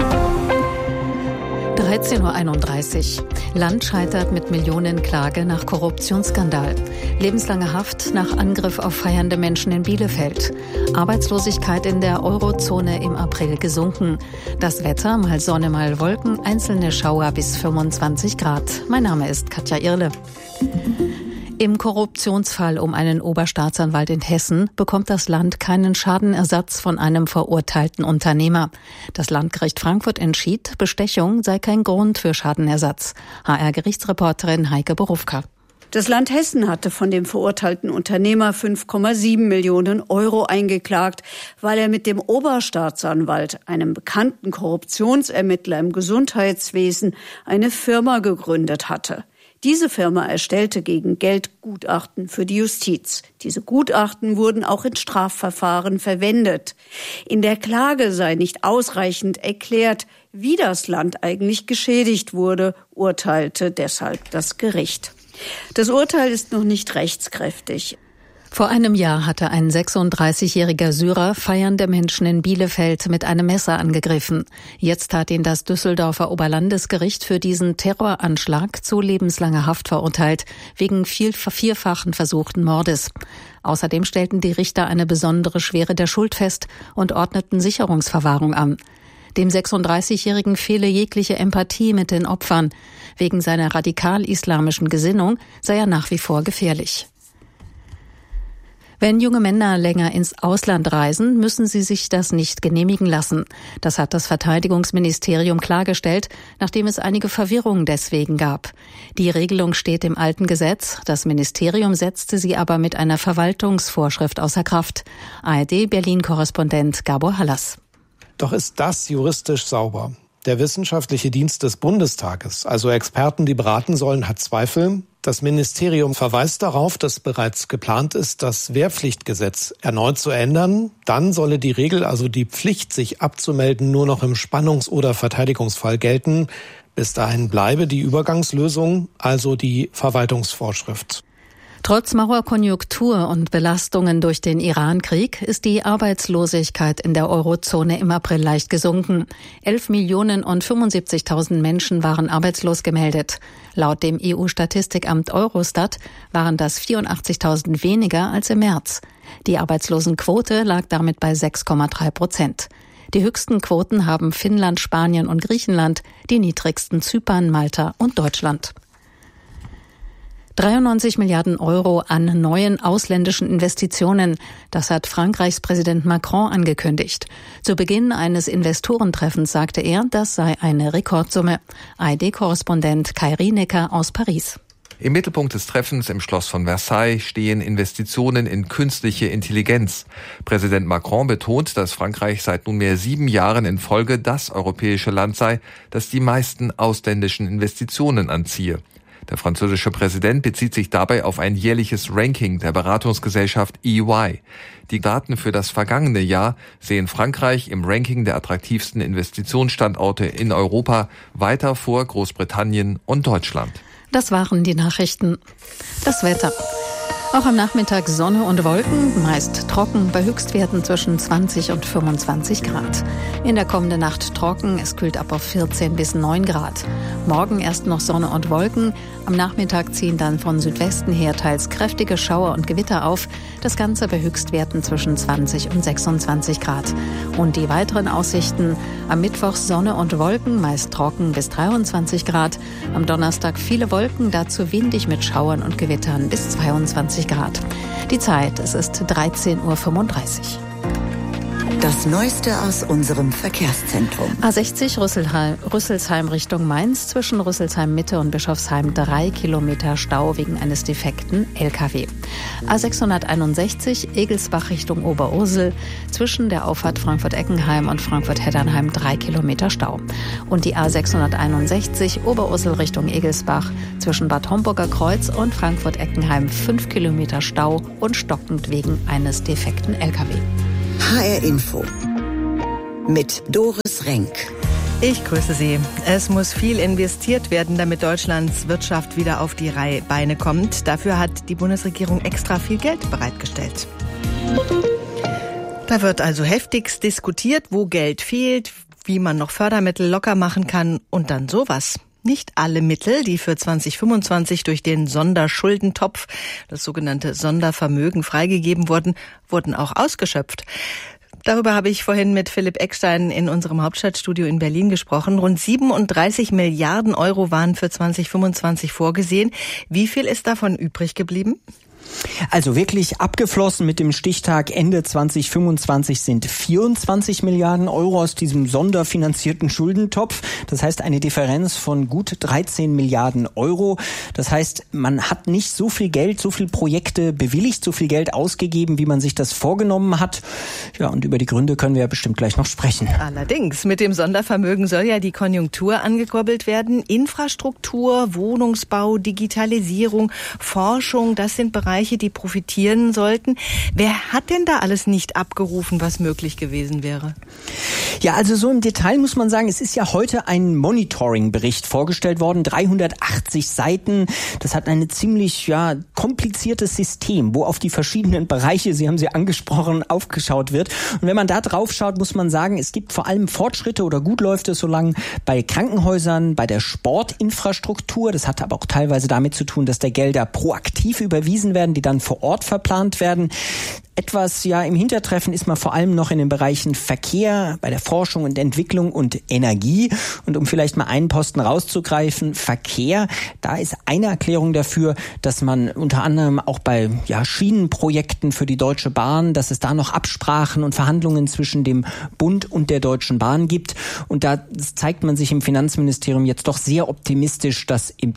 13:31 Uhr. Land scheitert mit Millionenklage nach Korruptionsskandal. Lebenslange Haft nach Angriff auf feiernde Menschen in Bielefeld. Arbeitslosigkeit in der Eurozone im April gesunken. Das Wetter, mal Sonne, mal Wolken, einzelne Schauer bis 25 Grad. Mein Name ist Katja Irle. Im Korruptionsfall um einen Oberstaatsanwalt in Hessen bekommt das Land keinen Schadenersatz von einem verurteilten Unternehmer. Das Landgericht Frankfurt entschied, Bestechung sei kein Grund für Schadenersatz. HR-Gerichtsreporterin Heike Borufka. Das Land Hessen hatte von dem verurteilten Unternehmer 5,7 Millionen Euro eingeklagt, weil er mit dem Oberstaatsanwalt, einem bekannten Korruptionsermittler im Gesundheitswesen, eine Firma gegründet hatte. Diese Firma erstellte gegen Geld Gutachten für die Justiz. Diese Gutachten wurden auch in Strafverfahren verwendet. In der Klage sei nicht ausreichend erklärt, wie das Land eigentlich geschädigt wurde, urteilte deshalb das Gericht. Das Urteil ist noch nicht rechtskräftig. Vor einem Jahr hatte ein 36-jähriger Syrer feiernde Menschen in Bielefeld mit einem Messer angegriffen. Jetzt hat ihn das Düsseldorfer Oberlandesgericht für diesen Terroranschlag zu lebenslanger Haft verurteilt, wegen vierfachen versuchten Mordes. Außerdem stellten die Richter eine besondere Schwere der Schuld fest und ordneten Sicherungsverwahrung an. Dem 36-Jährigen fehle jegliche Empathie mit den Opfern. Wegen seiner radikal-islamischen Gesinnung sei er nach wie vor gefährlich. Wenn junge Männer länger ins Ausland reisen, müssen sie sich das nicht genehmigen lassen. Das hat das Verteidigungsministerium klargestellt, nachdem es einige Verwirrung deswegen gab. Die Regelung steht im alten Gesetz, das Ministerium setzte sie aber mit einer Verwaltungsvorschrift außer Kraft. ARD-Berlin-Korrespondent Gabor Hallas. Doch ist das juristisch sauber? Der wissenschaftliche Dienst des Bundestages, also Experten, die beraten sollen, hat Zweifel. Das Ministerium verweist darauf, dass bereits geplant ist, das Wehrpflichtgesetz erneut zu ändern. Dann solle die Regel, also die Pflicht, sich abzumelden, nur noch im Spannungs- oder Verteidigungsfall gelten. Bis dahin bleibe die Übergangslösung, also die Verwaltungsvorschrift. Trotz Mauerkonjunktur und Belastungen durch den Iran-Krieg ist die Arbeitslosigkeit in der Eurozone im April leicht gesunken. 11.075.000 Menschen waren arbeitslos gemeldet. Laut dem EU-Statistikamt Eurostat waren das 84.000 weniger als im März. Die Arbeitslosenquote lag damit bei 6,3%. Die höchsten Quoten haben Finnland, Spanien und Griechenland, die niedrigsten Zypern, Malta und Deutschland. 93 Milliarden Euro an neuen ausländischen Investitionen. Das hat Frankreichs Präsident Macron angekündigt. Zu Beginn eines Investorentreffens sagte er, das sei eine Rekordsumme. ARD-Korrespondent Kai Rienecker aus Paris. Im Mittelpunkt des Treffens im Schloss von Versailles stehen Investitionen in künstliche Intelligenz. Präsident Macron betont, dass Frankreich seit nunmehr 7 Jahren in Folge das europäische Land sei, das die meisten ausländischen Investitionen anziehe. Der französische Präsident bezieht sich dabei auf ein jährliches Ranking der Beratungsgesellschaft EY. Die Daten für das vergangene Jahr sehen Frankreich im Ranking der attraktivsten Investitionsstandorte in Europa weiter vor Großbritannien und Deutschland. Das waren die Nachrichten. Das Wetter. Auch am Nachmittag Sonne und Wolken, meist trocken, bei Höchstwerten zwischen 20 und 25 Grad. In der kommenden Nacht trocken, es kühlt ab auf 14 bis 9 Grad. Morgen erst noch Sonne und Wolken, am Nachmittag ziehen dann von Südwesten her teils kräftige Schauer und Gewitter auf. Das Ganze bei Höchstwerten zwischen 20 und 26 Grad. Und die weiteren Aussichten: am Mittwoch Sonne und Wolken, meist trocken bis 23 Grad. Am Donnerstag viele Wolken, dazu windig mit Schauern und Gewittern bis 22 Grad. Die Zeit, es ist 13:35 Uhr. Das Neueste aus unserem Verkehrszentrum. A60 Rüsselsheim Richtung Mainz, zwischen Rüsselsheim Mitte und Bischofsheim 3 Kilometer Stau wegen eines defekten LKW. A661 Egelsbach Richtung Oberursel, zwischen der Auffahrt Frankfurt-Eckenheim und Frankfurt-Heddernheim 3 Kilometer Stau. Und die A661 Oberursel Richtung Egelsbach, zwischen Bad Homburger Kreuz und Frankfurt-Eckenheim 5 Kilometer Stau und stockend wegen eines defekten LKW. HR Info mit Doris Renk. Ich grüße Sie. Es muss viel investiert werden, damit Deutschlands Wirtschaft wieder auf die Beine kommt. Dafür hat die Bundesregierung extra viel Geld bereitgestellt. Da wird also heftigst diskutiert, wo Geld fehlt, wie man noch Fördermittel locker machen kann und dann sowas. Nicht alle Mittel, die für 2025 durch den Sonderschuldentopf, das sogenannte Sondervermögen, freigegeben wurden, wurden auch ausgeschöpft. Darüber habe ich vorhin mit Philipp Eckstein in unserem Hauptstadtstudio in Berlin gesprochen. Rund 37 Milliarden Euro waren für 2025 vorgesehen. Wie viel ist davon übrig geblieben? Also wirklich abgeflossen mit dem Stichtag Ende 2025 sind 24 Milliarden Euro aus diesem sonderfinanzierten Schuldentopf. Das heißt eine Differenz von gut 13 Milliarden Euro. Das heißt, man hat nicht so viel Geld, so viele Projekte bewilligt, so viel Geld ausgegeben, wie man sich das vorgenommen hat. Ja, und über die Gründe können wir ja bestimmt gleich noch sprechen. Allerdings, mit dem Sondervermögen soll ja die Konjunktur angekurbelt werden. Infrastruktur, Wohnungsbau, Digitalisierung, Forschung, das sind Bereiche, die profitieren sollten. Wer hat denn da alles nicht abgerufen, was möglich gewesen wäre? Ja, also so im Detail muss man sagen, es ist ja heute ein Monitoring-Bericht vorgestellt worden, 380 Seiten. Das hat ein ziemlich kompliziertes System, wo auf die verschiedenen Bereiche, Sie haben sie angesprochen, aufgeschaut wird. Und wenn man da drauf schaut, muss man sagen, es gibt vor allem Fortschritte oder gut läuft es so lange bei Krankenhäusern, bei der Sportinfrastruktur. Das hat aber auch teilweise damit zu tun, dass da Gelder proaktiv überwiesen werden, die dann vor Ort verplant werden. Etwas im Hintertreffen ist man vor allem noch in den Bereichen Verkehr, bei der Forschung und Entwicklung und Energie. Und um vielleicht mal einen Posten rauszugreifen, Verkehr, da ist eine Erklärung dafür, dass man unter anderem auch bei Schienenprojekten für die Deutsche Bahn, dass es da noch Absprachen und Verhandlungen zwischen dem Bund und der Deutschen Bahn gibt. Und da zeigt man sich im Finanzministerium jetzt doch sehr optimistisch, dass im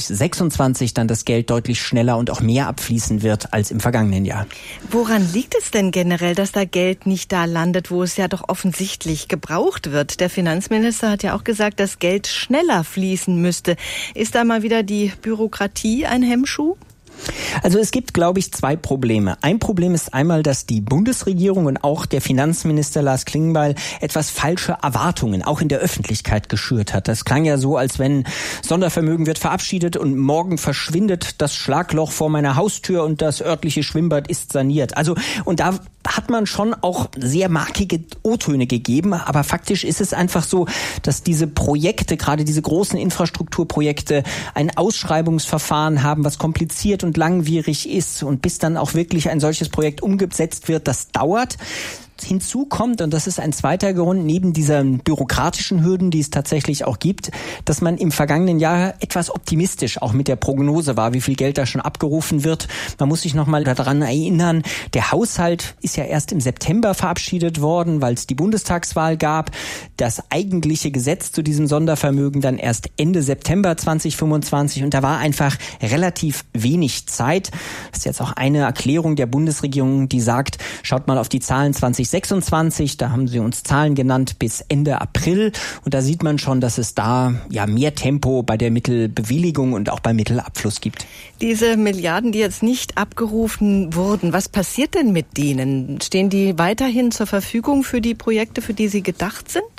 2026 dann das Geld deutlich schneller und auch mehr abfließen wird als im vergangenen Jahr. Woran liegt es denn generell, dass da Geld nicht da landet, wo es ja doch offensichtlich gebraucht wird? Der Finanzminister hat ja auch gesagt, dass Geld schneller fließen müsste. Ist da mal wieder die Bürokratie ein Hemmschuh? Also es gibt, glaube ich, zwei Probleme. Ein Problem ist einmal, dass die Bundesregierung und auch der Finanzminister Lars Klingbeil etwas falsche Erwartungen auch in der Öffentlichkeit geschürt hat. Das klang ja so, als wenn Sondervermögen wird verabschiedet und morgen verschwindet das Schlagloch vor meiner Haustür und das örtliche Schwimmbad ist saniert. Also, und da hat man schon auch sehr markige O-Töne gegeben, aber faktisch ist es einfach so, dass diese Projekte, gerade diese großen Infrastrukturprojekte, ein Ausschreibungsverfahren haben, was kompliziert und langwierig ist, und bis dann auch wirklich ein solches Projekt umgesetzt wird, das dauert. Hinzu kommt, und das ist ein zweiter Grund, neben diesen bürokratischen Hürden, die es tatsächlich auch gibt, dass man im vergangenen Jahr etwas optimistisch auch mit der Prognose war, wie viel Geld da schon abgerufen wird. Man muss sich nochmal daran erinnern, der Haushalt ist ja erst im September verabschiedet worden, weil es die Bundestagswahl gab. Das eigentliche Gesetz zu diesem Sondervermögen dann erst Ende September 2025, und da war einfach relativ wenig Zeit. Das ist jetzt auch eine Erklärung der Bundesregierung, die sagt, schaut mal auf die Zahlen 2026, da haben sie uns Zahlen genannt bis Ende April, und da sieht man schon, dass es da mehr Tempo bei der Mittelbewilligung und auch beim Mittelabfluss gibt. Diese Milliarden, die jetzt nicht abgerufen wurden, was passiert denn mit denen? Stehen die weiterhin zur Verfügung für die Projekte, für die sie gedacht sind?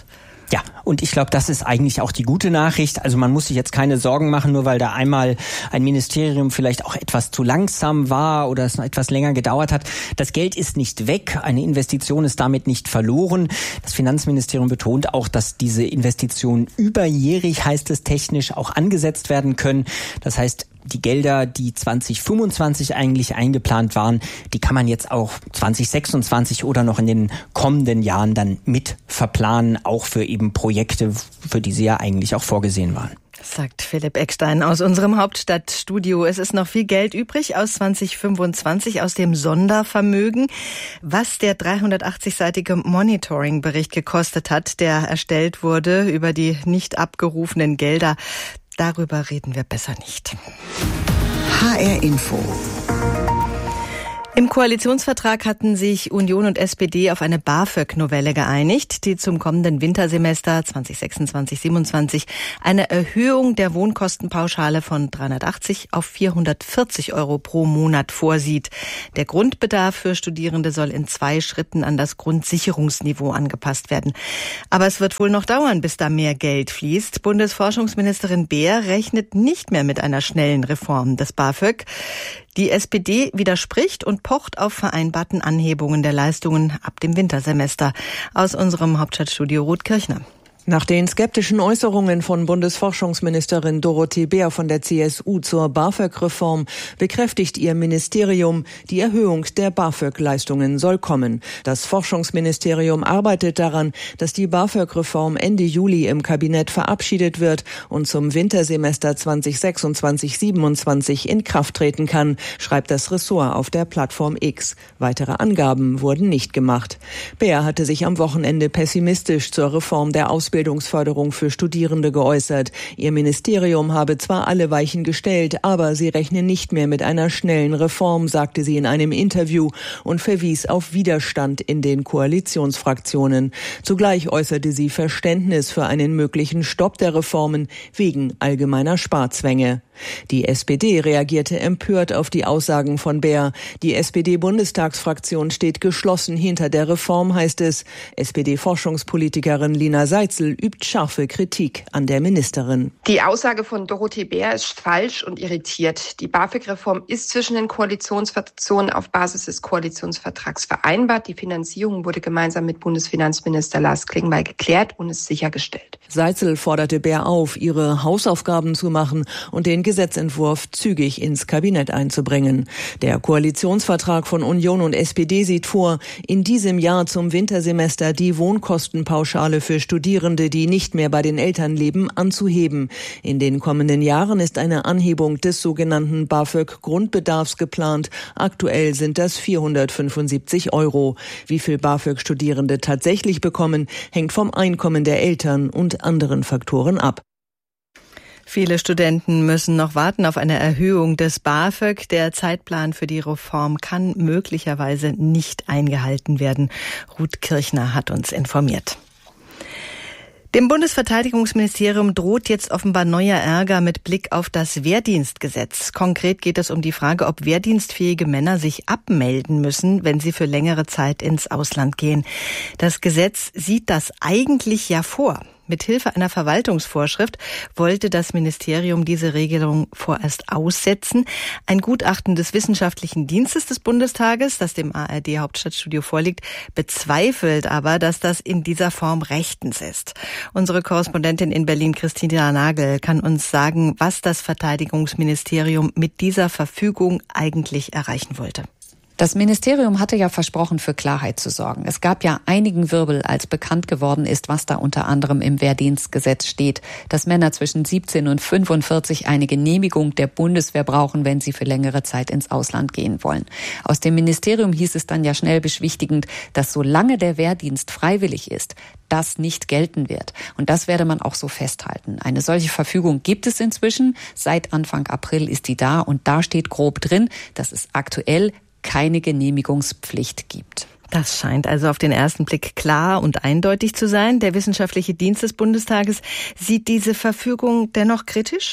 Ja, und ich glaube, das ist eigentlich auch die gute Nachricht. Also man muss sich jetzt keine Sorgen machen, nur weil da einmal ein Ministerium vielleicht auch etwas zu langsam war oder es noch etwas länger gedauert hat. Das Geld ist nicht weg, eine Investition ist damit nicht verloren. Das Finanzministerium betont auch, dass diese Investitionen überjährig, heißt es technisch, auch angesetzt werden können. Das heißt, die Gelder, die 2025 eigentlich eingeplant waren, die kann man jetzt auch 2026 oder noch in den kommenden Jahren dann mit verplanen, auch für eben Projekte, für die sie ja eigentlich auch vorgesehen waren. Sagt Philipp Eckstein aus unserem Hauptstadtstudio. Es ist noch viel Geld übrig aus 2025 aus dem Sondervermögen. Was der 380-seitige Monitoring-Bericht gekostet hat, der erstellt wurde über die nicht abgerufenen Gelder, darüber reden wir besser nicht. HR Info. Im Koalitionsvertrag hatten sich Union und SPD auf eine BAföG-Novelle geeinigt, die zum kommenden Wintersemester 2026/27 eine Erhöhung der Wohnkostenpauschale von 380 auf 440 € pro Monat vorsieht. Der Grundbedarf für Studierende soll in 2 Schritten an das Grundsicherungsniveau angepasst werden. Aber es wird wohl noch dauern, bis da mehr Geld fließt. Bundesforschungsministerin Beer rechnet nicht mehr mit einer schnellen Reform des BAföG. Die SPD widerspricht und pocht auf vereinbarten Anhebungen der Leistungen ab dem Wintersemester. Aus unserem Hauptstadtstudio Ruth Kirchner. Nach den skeptischen Äußerungen von Bundesforschungsministerin Dorothee Beer von der CSU zur BAföG-Reform bekräftigt ihr Ministerium, die Erhöhung der BAföG-Leistungen soll kommen. Das Forschungsministerium arbeitet daran, dass die BAföG-Reform Ende Juli im Kabinett verabschiedet wird und zum Wintersemester 2026/27 in Kraft treten kann, schreibt das Ressort auf der Plattform X. Weitere Angaben wurden nicht gemacht. Beer hatte sich am Wochenende pessimistisch zur Reform der Ausbildungsförderung für Studierende geäußert. Ihr Ministerium habe zwar alle Weichen gestellt, aber sie rechne nicht mehr mit einer schnellen Reform, sagte sie in einem Interview und verwies auf Widerstand in den Koalitionsfraktionen. Zugleich äußerte sie Verständnis für einen möglichen Stopp der Reformen wegen allgemeiner Sparzwänge. Die SPD reagierte empört auf die Aussagen von Beer. Die SPD-Bundestagsfraktion steht geschlossen hinter der Reform, heißt es. SPD-Forschungspolitikerin Lina Seitzel übt scharfe Kritik an der Ministerin. Die Aussage von Dorothee Beer ist falsch und irritiert. Die BAföG-Reform ist zwischen den Koalitionsfraktionen auf Basis des Koalitionsvertrags vereinbart. Die Finanzierung wurde gemeinsam mit Bundesfinanzminister Lars Klingbeil geklärt und ist sichergestellt. Seitzel forderte Beer auf, ihre Hausaufgaben zu machen und den Gesetzentwurf zügig ins Kabinett einzubringen. Der Koalitionsvertrag von Union und SPD sieht vor, in diesem Jahr zum Wintersemester die Wohnkostenpauschale für Studierende, die nicht mehr bei den Eltern leben, anzuheben. In den kommenden Jahren ist eine Anhebung des sogenannten BAföG-Grundbedarfs geplant. Aktuell sind das 475 €. Wie viel BAföG-Studierende tatsächlich bekommen, hängt vom Einkommen der Eltern und anderen Faktoren ab. Viele Studenten müssen noch warten auf eine Erhöhung des BAföG. Der Zeitplan für die Reform kann möglicherweise nicht eingehalten werden. Ruth Kirchner hat uns informiert. Dem Bundesverteidigungsministerium droht jetzt offenbar neuer Ärger mit Blick auf das Wehrdienstgesetz. Konkret geht es um die Frage, ob wehrdienstfähige Männer sich abmelden müssen, wenn sie für längere Zeit ins Ausland gehen. Das Gesetz sieht das eigentlich ja vor. Mithilfe einer Verwaltungsvorschrift wollte das Ministerium diese Regelung vorerst aussetzen. Ein Gutachten des Wissenschaftlichen Dienstes des Bundestages, das dem ARD-Hauptstadtstudio vorliegt, bezweifelt aber, dass das in dieser Form rechtens ist. Unsere Korrespondentin in Berlin, Christina Nagel, kann uns sagen, was das Verteidigungsministerium mit dieser Verfügung eigentlich erreichen wollte. Das Ministerium hatte ja versprochen, für Klarheit zu sorgen. Es gab ja einigen Wirbel, als bekannt geworden ist, was da unter anderem im Wehrdienstgesetz steht, dass Männer zwischen 17 und 45 eine Genehmigung der Bundeswehr brauchen, wenn sie für längere Zeit ins Ausland gehen wollen. Aus dem Ministerium hieß es dann ja schnell beschwichtigend, dass solange der Wehrdienst freiwillig ist, das nicht gelten wird. Und das werde man auch so festhalten. Eine solche Verfügung gibt es inzwischen. Seit Anfang April ist die da und da steht grob drin, dass es aktuell keine Genehmigungspflicht gibt. Das scheint also auf den ersten Blick klar und eindeutig zu sein. Der Wissenschaftliche Dienst des Bundestages sieht diese Verfügung dennoch kritisch?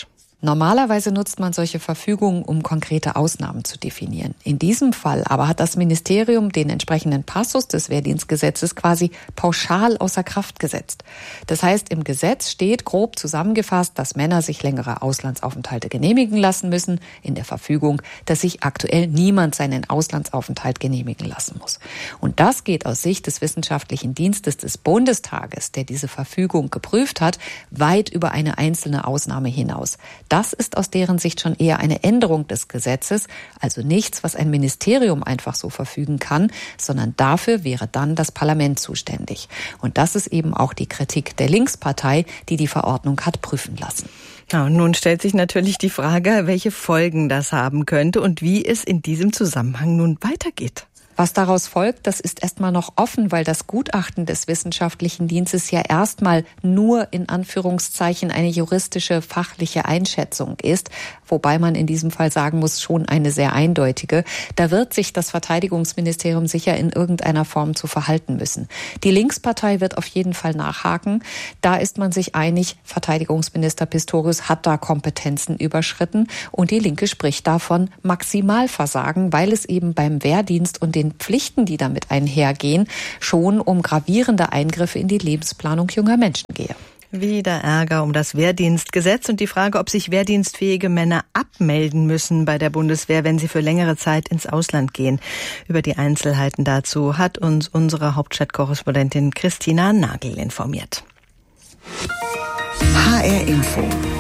Normalerweise nutzt man solche Verfügungen, um konkrete Ausnahmen zu definieren. In diesem Fall aber hat das Ministerium den entsprechenden Passus des Wehrdienstgesetzes quasi pauschal außer Kraft gesetzt. Das heißt, im Gesetz steht grob zusammengefasst, dass Männer sich längere Auslandsaufenthalte genehmigen lassen müssen. In der Verfügung, dass sich aktuell niemand seinen Auslandsaufenthalt genehmigen lassen muss. Und das geht aus Sicht des Wissenschaftlichen Dienstes des Bundestages, der diese Verfügung geprüft hat, weit über eine einzelne Ausnahme hinaus. Das ist aus deren Sicht schon eher eine Änderung des Gesetzes, also nichts, was ein Ministerium einfach so verfügen kann, sondern dafür wäre dann das Parlament zuständig. Und das ist eben auch die Kritik der Linkspartei, die die Verordnung hat prüfen lassen. Ja, und nun stellt sich natürlich die Frage, welche Folgen das haben könnte und wie es in diesem Zusammenhang nun weitergeht. Was daraus folgt, das ist erstmal noch offen, weil das Gutachten des Wissenschaftlichen Dienstes ja erstmal nur in Anführungszeichen eine juristische, fachliche Einschätzung ist, wobei man in diesem Fall sagen muss, schon eine sehr eindeutige. Da wird sich das Verteidigungsministerium sicher in irgendeiner Form zu verhalten müssen. Die Linkspartei wird auf jeden Fall nachhaken. Da ist man sich einig, Verteidigungsminister Pistorius hat da Kompetenzen überschritten und die Linke spricht davon Maximalversagen, weil es eben beim Wehrdienst und den Pflichten, die damit einhergehen, schon um gravierende Eingriffe in die Lebensplanung junger Menschen gehe. Wieder Ärger um das Wehrdienstgesetz und die Frage, ob sich wehrdienstfähige Männer abmelden müssen bei der Bundeswehr, wenn sie für längere Zeit ins Ausland gehen. Über die Einzelheiten dazu hat uns unsere Hauptstadtkorrespondentin Christina Nagel informiert. HR Info.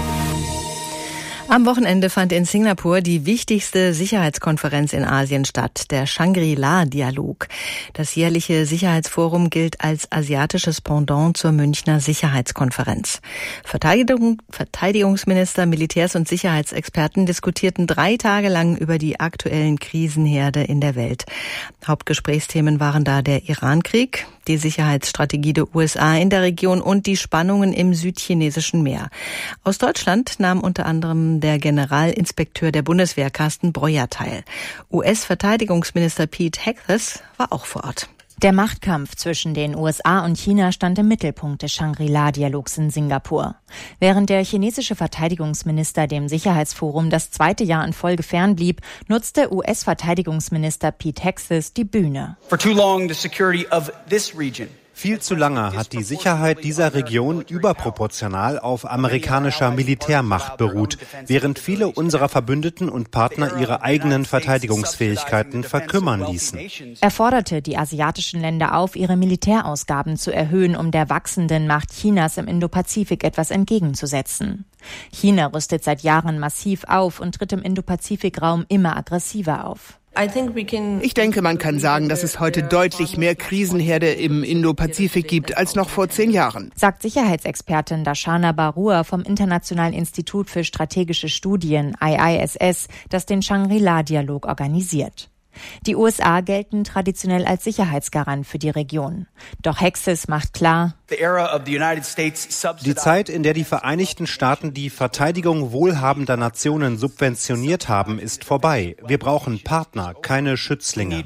Am Wochenende fand in Singapur die wichtigste Sicherheitskonferenz in Asien statt, der Shangri-La-Dialog. Das jährliche Sicherheitsforum gilt als asiatisches Pendant zur Münchner Sicherheitskonferenz. Verteidigungsminister, Militärs- und Sicherheitsexperten diskutierten 3 Tage lang über die aktuellen Krisenherde in der Welt. Hauptgesprächsthemen waren da der Irankrieg, die Sicherheitsstrategie der USA in der Region und die Spannungen im südchinesischen Meer. Aus Deutschland nahm unter anderem der Generalinspekteur der Bundeswehr Carsten Breuer teil. US-Verteidigungsminister Pete Hegseth war auch vor Ort. Der Machtkampf zwischen den USA und China stand im Mittelpunkt des Shangri-La-Dialogs in Singapur. Während der chinesische Verteidigungsminister dem Sicherheitsforum das 2. Jahr in Folge fernblieb, nutzte US-Verteidigungsminister Pete Hegseth die Bühne. For too long, the security of this region. Viel zu lange hat die Sicherheit dieser Region überproportional auf amerikanischer Militärmacht beruht, während viele unserer Verbündeten und Partner ihre eigenen Verteidigungsfähigkeiten verkümmern ließen. Er forderte die asiatischen Länder auf, ihre Militärausgaben zu erhöhen, um der wachsenden Macht Chinas im Indopazifik etwas entgegenzusetzen. China rüstet seit Jahren massiv auf und tritt im Indopazifikraum immer aggressiver auf. Ich denke, man kann sagen, dass es heute deutlich mehr Krisenherde im Indo-Pazifik gibt als noch vor 10 Jahren, sagt Sicherheitsexpertin Darshana Barua vom Internationalen Institut für strategische Studien, IISS, das den Shangri-La-Dialog organisiert. Die USA gelten traditionell als Sicherheitsgarant für die Region. Doch Hegseth macht klar, die Zeit, in der die Vereinigten Staaten die Verteidigung wohlhabender Nationen subventioniert haben, ist vorbei. Wir brauchen Partner, keine Schützlinge.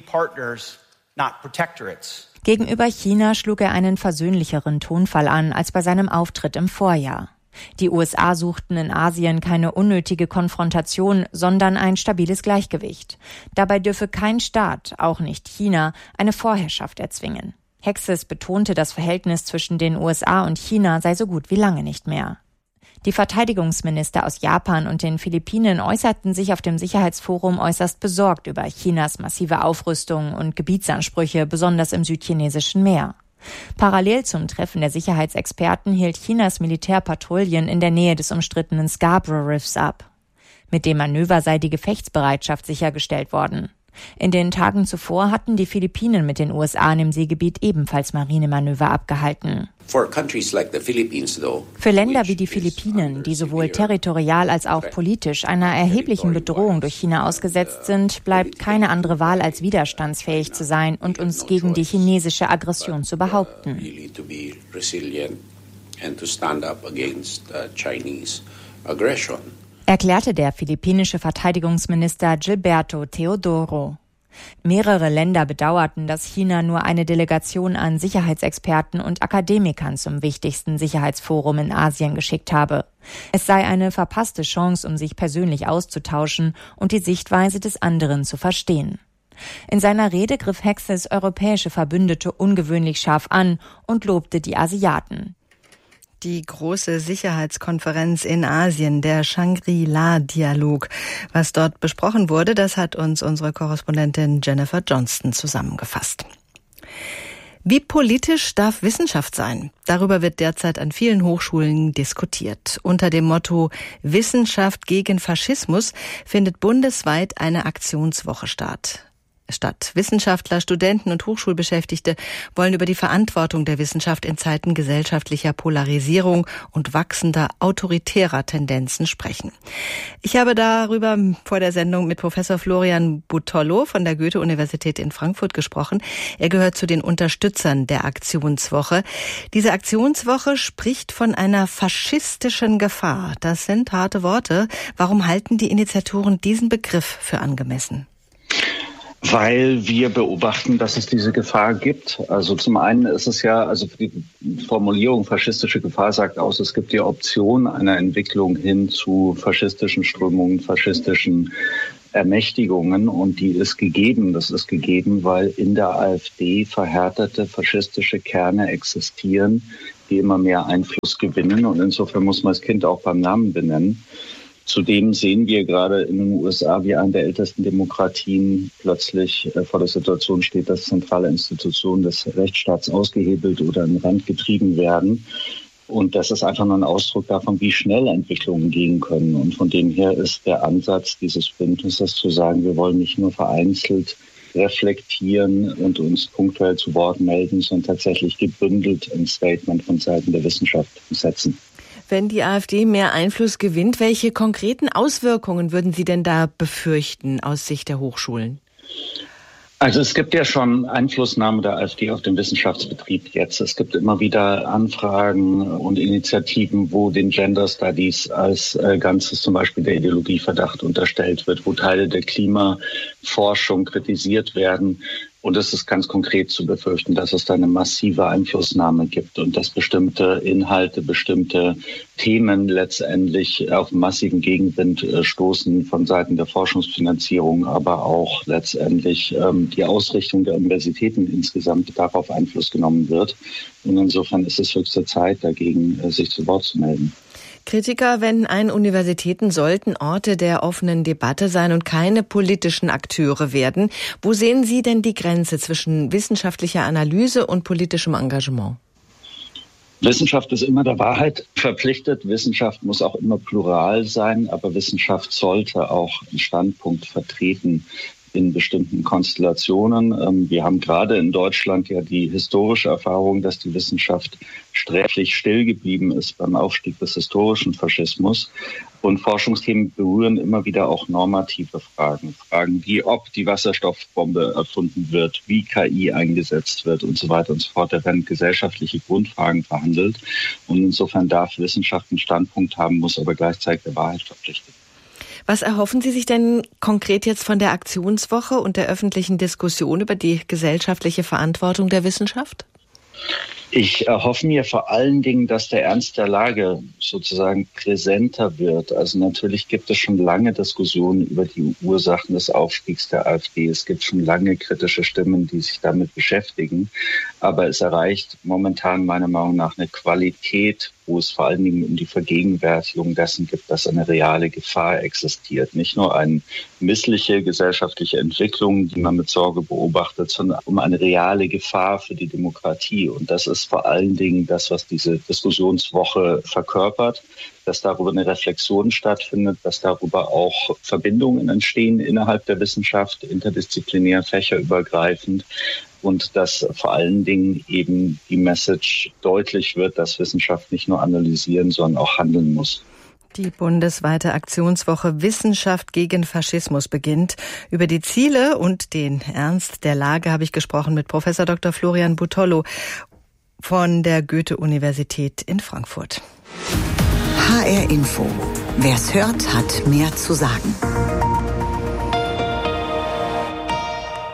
Gegenüber China schlug er einen versöhnlicheren Tonfall an als bei seinem Auftritt im Vorjahr. Die USA suchten in Asien keine unnötige Konfrontation, sondern ein stabiles Gleichgewicht. Dabei dürfe kein Staat, auch nicht China, eine Vorherrschaft erzwingen. Hegseth betonte, das Verhältnis zwischen den USA und China sei so gut wie lange nicht mehr. Die Verteidigungsminister aus Japan und den Philippinen äußerten sich auf dem Sicherheitsforum äußerst besorgt über Chinas massive Aufrüstung und Gebietsansprüche, besonders im südchinesischen Meer. Parallel zum Treffen der Sicherheitsexperten hielt Chinas Militär Patrouillen in der Nähe des umstrittenen Scarborough Riffs ab. Mit dem Manöver sei die Gefechtsbereitschaft sichergestellt worden. In den Tagen zuvor hatten die Philippinen mit den USA im Seegebiet ebenfalls Marinemanöver abgehalten. Für Länder wie die Philippinen, die sowohl territorial als auch politisch einer erheblichen Bedrohung durch China ausgesetzt sind, bleibt keine andere Wahl, als widerstandsfähig zu sein und uns gegen die chinesische Aggression zu behaupten. Erklärte der philippinische Verteidigungsminister Gilberto Teodoro. Mehrere Länder bedauerten, dass China nur eine Delegation an Sicherheitsexperten und Akademikern zum wichtigsten Sicherheitsforum in Asien geschickt habe. Es sei eine verpasste Chance, um sich persönlich auszutauschen und die Sichtweise des anderen zu verstehen. In seiner Rede griff Hexes europäische Verbündete ungewöhnlich scharf an und lobte die Asiaten. Die große Sicherheitskonferenz in Asien, der Shangri-La-Dialog. Was dort besprochen wurde, das hat uns unsere Korrespondentin Jennifer Johnston zusammengefasst. Wie politisch darf Wissenschaft sein? Darüber wird derzeit an vielen Hochschulen diskutiert. Unter dem Motto Wissenschaft gegen Faschismus findet bundesweit eine Aktionswoche statt. Wissenschaftler, Studenten und Hochschulbeschäftigte wollen über die Verantwortung der Wissenschaft in Zeiten gesellschaftlicher Polarisierung und wachsender autoritärer Tendenzen sprechen. Ich habe darüber vor der Sendung mit Professor Florian Butollo von der Goethe-Universität in Frankfurt gesprochen. Er gehört zu den Unterstützern der Aktionswoche. Diese Aktionswoche spricht von einer faschistischen Gefahr. Das sind harte Worte. Warum halten die Initiatoren diesen Begriff für angemessen? Weil wir beobachten, dass es diese Gefahr gibt. Also zum einen ist es ja, also die Formulierung faschistische Gefahr sagt aus, es gibt die Option einer Entwicklung hin zu faschistischen Strömungen, faschistischen Ermächtigungen, und die ist gegeben. Das ist gegeben, weil in der AfD verhärtete faschistische Kerne existieren, die immer mehr Einfluss gewinnen, und insofern muss man das Kind auch beim Namen benennen. Zudem sehen wir gerade in den USA, wie eine der ältesten Demokratien plötzlich vor der Situation steht, dass zentrale Institutionen des Rechtsstaats ausgehebelt oder an den Rand getrieben werden. Und das ist einfach nur ein Ausdruck davon, wie schnell Entwicklungen gehen können. Und von dem her ist der Ansatz dieses Bündnisses zu sagen, wir wollen nicht nur vereinzelt reflektieren und uns punktuell zu Wort melden, sondern tatsächlich gebündelt ein Statement von Seiten der Wissenschaft setzen. Wenn die AfD mehr Einfluss gewinnt, welche konkreten Auswirkungen würden Sie denn da befürchten aus Sicht der Hochschulen? Also es gibt ja schon Einflussnahme der AfD auf den Wissenschaftsbetrieb jetzt. Es gibt immer wieder Anfragen und Initiativen, wo den Gender Studies als Ganzes zum Beispiel der Ideologieverdacht unterstellt wird, wo Teile der Klimaforschung kritisiert werden. Und es ist ganz konkret zu befürchten, dass es da eine massive Einflussnahme gibt und dass bestimmte Inhalte, bestimmte Themen letztendlich auf massiven Gegenwind stoßen von Seiten der Forschungsfinanzierung, aber auch letztendlich die Ausrichtung der Universitäten insgesamt darauf Einfluss genommen wird. Und insofern ist es höchste Zeit, dagegen sich zu Wort zu melden. Kritiker wenden ein, Universitäten sollten Orte der offenen Debatte sein und keine politischen Akteure werden. Wo sehen Sie denn die Grenze zwischen wissenschaftlicher Analyse und politischem Engagement? Wissenschaft ist immer der Wahrheit verpflichtet. Wissenschaft muss auch immer plural sein, aber Wissenschaft sollte auch einen Standpunkt vertreten in bestimmten Konstellationen. Wir haben gerade in Deutschland ja die historische Erfahrung, dass die Wissenschaft sträflich still geblieben ist beim Aufstieg des historischen Faschismus. Und Forschungsthemen berühren immer wieder auch normative Fragen. Fragen wie, ob die Wasserstoffbombe erfunden wird, wie KI eingesetzt wird und so weiter und so fort. Da werden gesellschaftliche Grundfragen verhandelt. Und insofern darf Wissenschaft einen Standpunkt haben, muss aber gleichzeitig der Wahrheit verpflichtet. Was erhoffen Sie sich denn konkret jetzt von der Aktionswoche und der öffentlichen Diskussion über die gesellschaftliche Verantwortung der Wissenschaft? Ich erhoffe mir vor allen Dingen, dass der Ernst der Lage sozusagen präsenter wird. Also natürlich gibt es schon lange Diskussionen über die Ursachen des Aufstiegs der AfD. Es gibt schon lange kritische Stimmen, die sich damit beschäftigen. Aber es erreicht momentan meiner Meinung nach eine Qualität, wo es vor allen Dingen um die Vergegenwärtigung dessen gibt, dass eine reale Gefahr existiert. Nicht nur eine missliche gesellschaftliche Entwicklung, die man mit Sorge beobachtet, sondern um eine reale Gefahr für die Demokratie. Und das ist vor allen Dingen das, was diese Diskussionswoche verkörpert, dass darüber eine Reflexion stattfindet, dass darüber auch Verbindungen entstehen innerhalb der Wissenschaft, interdisziplinär, fächerübergreifend. Und dass vor allen Dingen eben die Message deutlich wird, dass Wissenschaft nicht nur analysieren, sondern auch handeln muss. Die bundesweite Aktionswoche Wissenschaft gegen Faschismus beginnt. Über die Ziele und den Ernst der Lage habe ich gesprochen mit Professor Dr. Florian Butollo von der Goethe-Universität in Frankfurt. HR Info. Wer's hört, hat mehr zu sagen.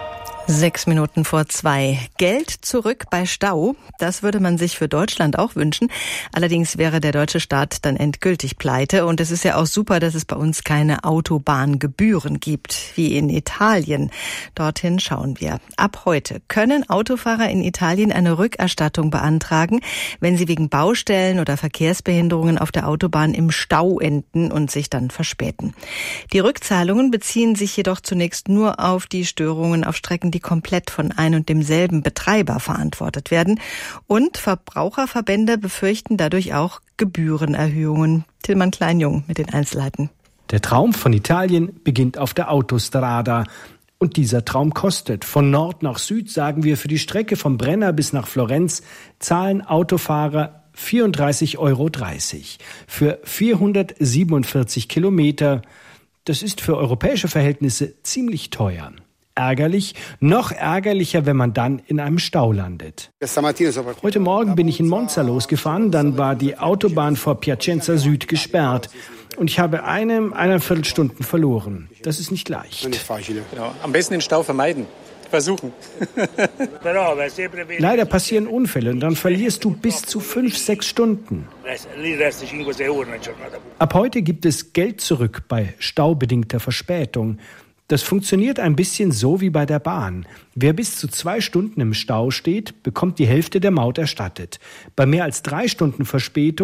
2:06. Geld zurück bei Stau, das würde man sich für Deutschland auch wünschen. Allerdings wäre der deutsche Staat dann endgültig pleite. Und es ist ja auch super, dass es bei uns keine Autobahngebühren gibt, wie in Italien. Dorthin schauen wir. Ab heute können Autofahrer in Italien eine Rückerstattung beantragen, wenn sie wegen Baustellen oder Verkehrsbehinderungen auf der Autobahn im Stau enden und sich dann verspäten. Die Rückzahlungen beziehen sich jedoch zunächst nur auf die Störungen auf Strecken, die komplett von ein und demselben Betreiber verantwortet werden. Und Verbraucherverbände befürchten dadurch auch Gebührenerhöhungen. Tillmann Kleinjung mit den Einzelheiten. Der Traum von Italien beginnt auf der Autostrada. Und dieser Traum kostet. Von Nord nach Süd, sagen wir, für die Strecke vom Brenner bis nach Florenz zahlen Autofahrer 34,30 € für 447 Kilometer. Das ist für europäische Verhältnisse ziemlich teuer. Ärgerlich, noch ärgerlicher, wenn man dann in einem Stau landet. Heute Morgen bin ich in Monza losgefahren, dann war die Autobahn vor Piacenza Süd gesperrt und ich habe eine Viertelstunde verloren. Das ist nicht leicht. Genau. Am besten den Stau vermeiden. Versuchen. Leider passieren Unfälle und dann verlierst du bis zu 5-6 Stunden. Ab heute gibt es Geld zurück bei staubedingter Verspätung. Das funktioniert ein bisschen so wie bei der Bahn. Wer bis zu 2 Stunden im Stau steht, bekommt die Hälfte der Maut erstattet. Bei mehr als 3 Stunden Verspätung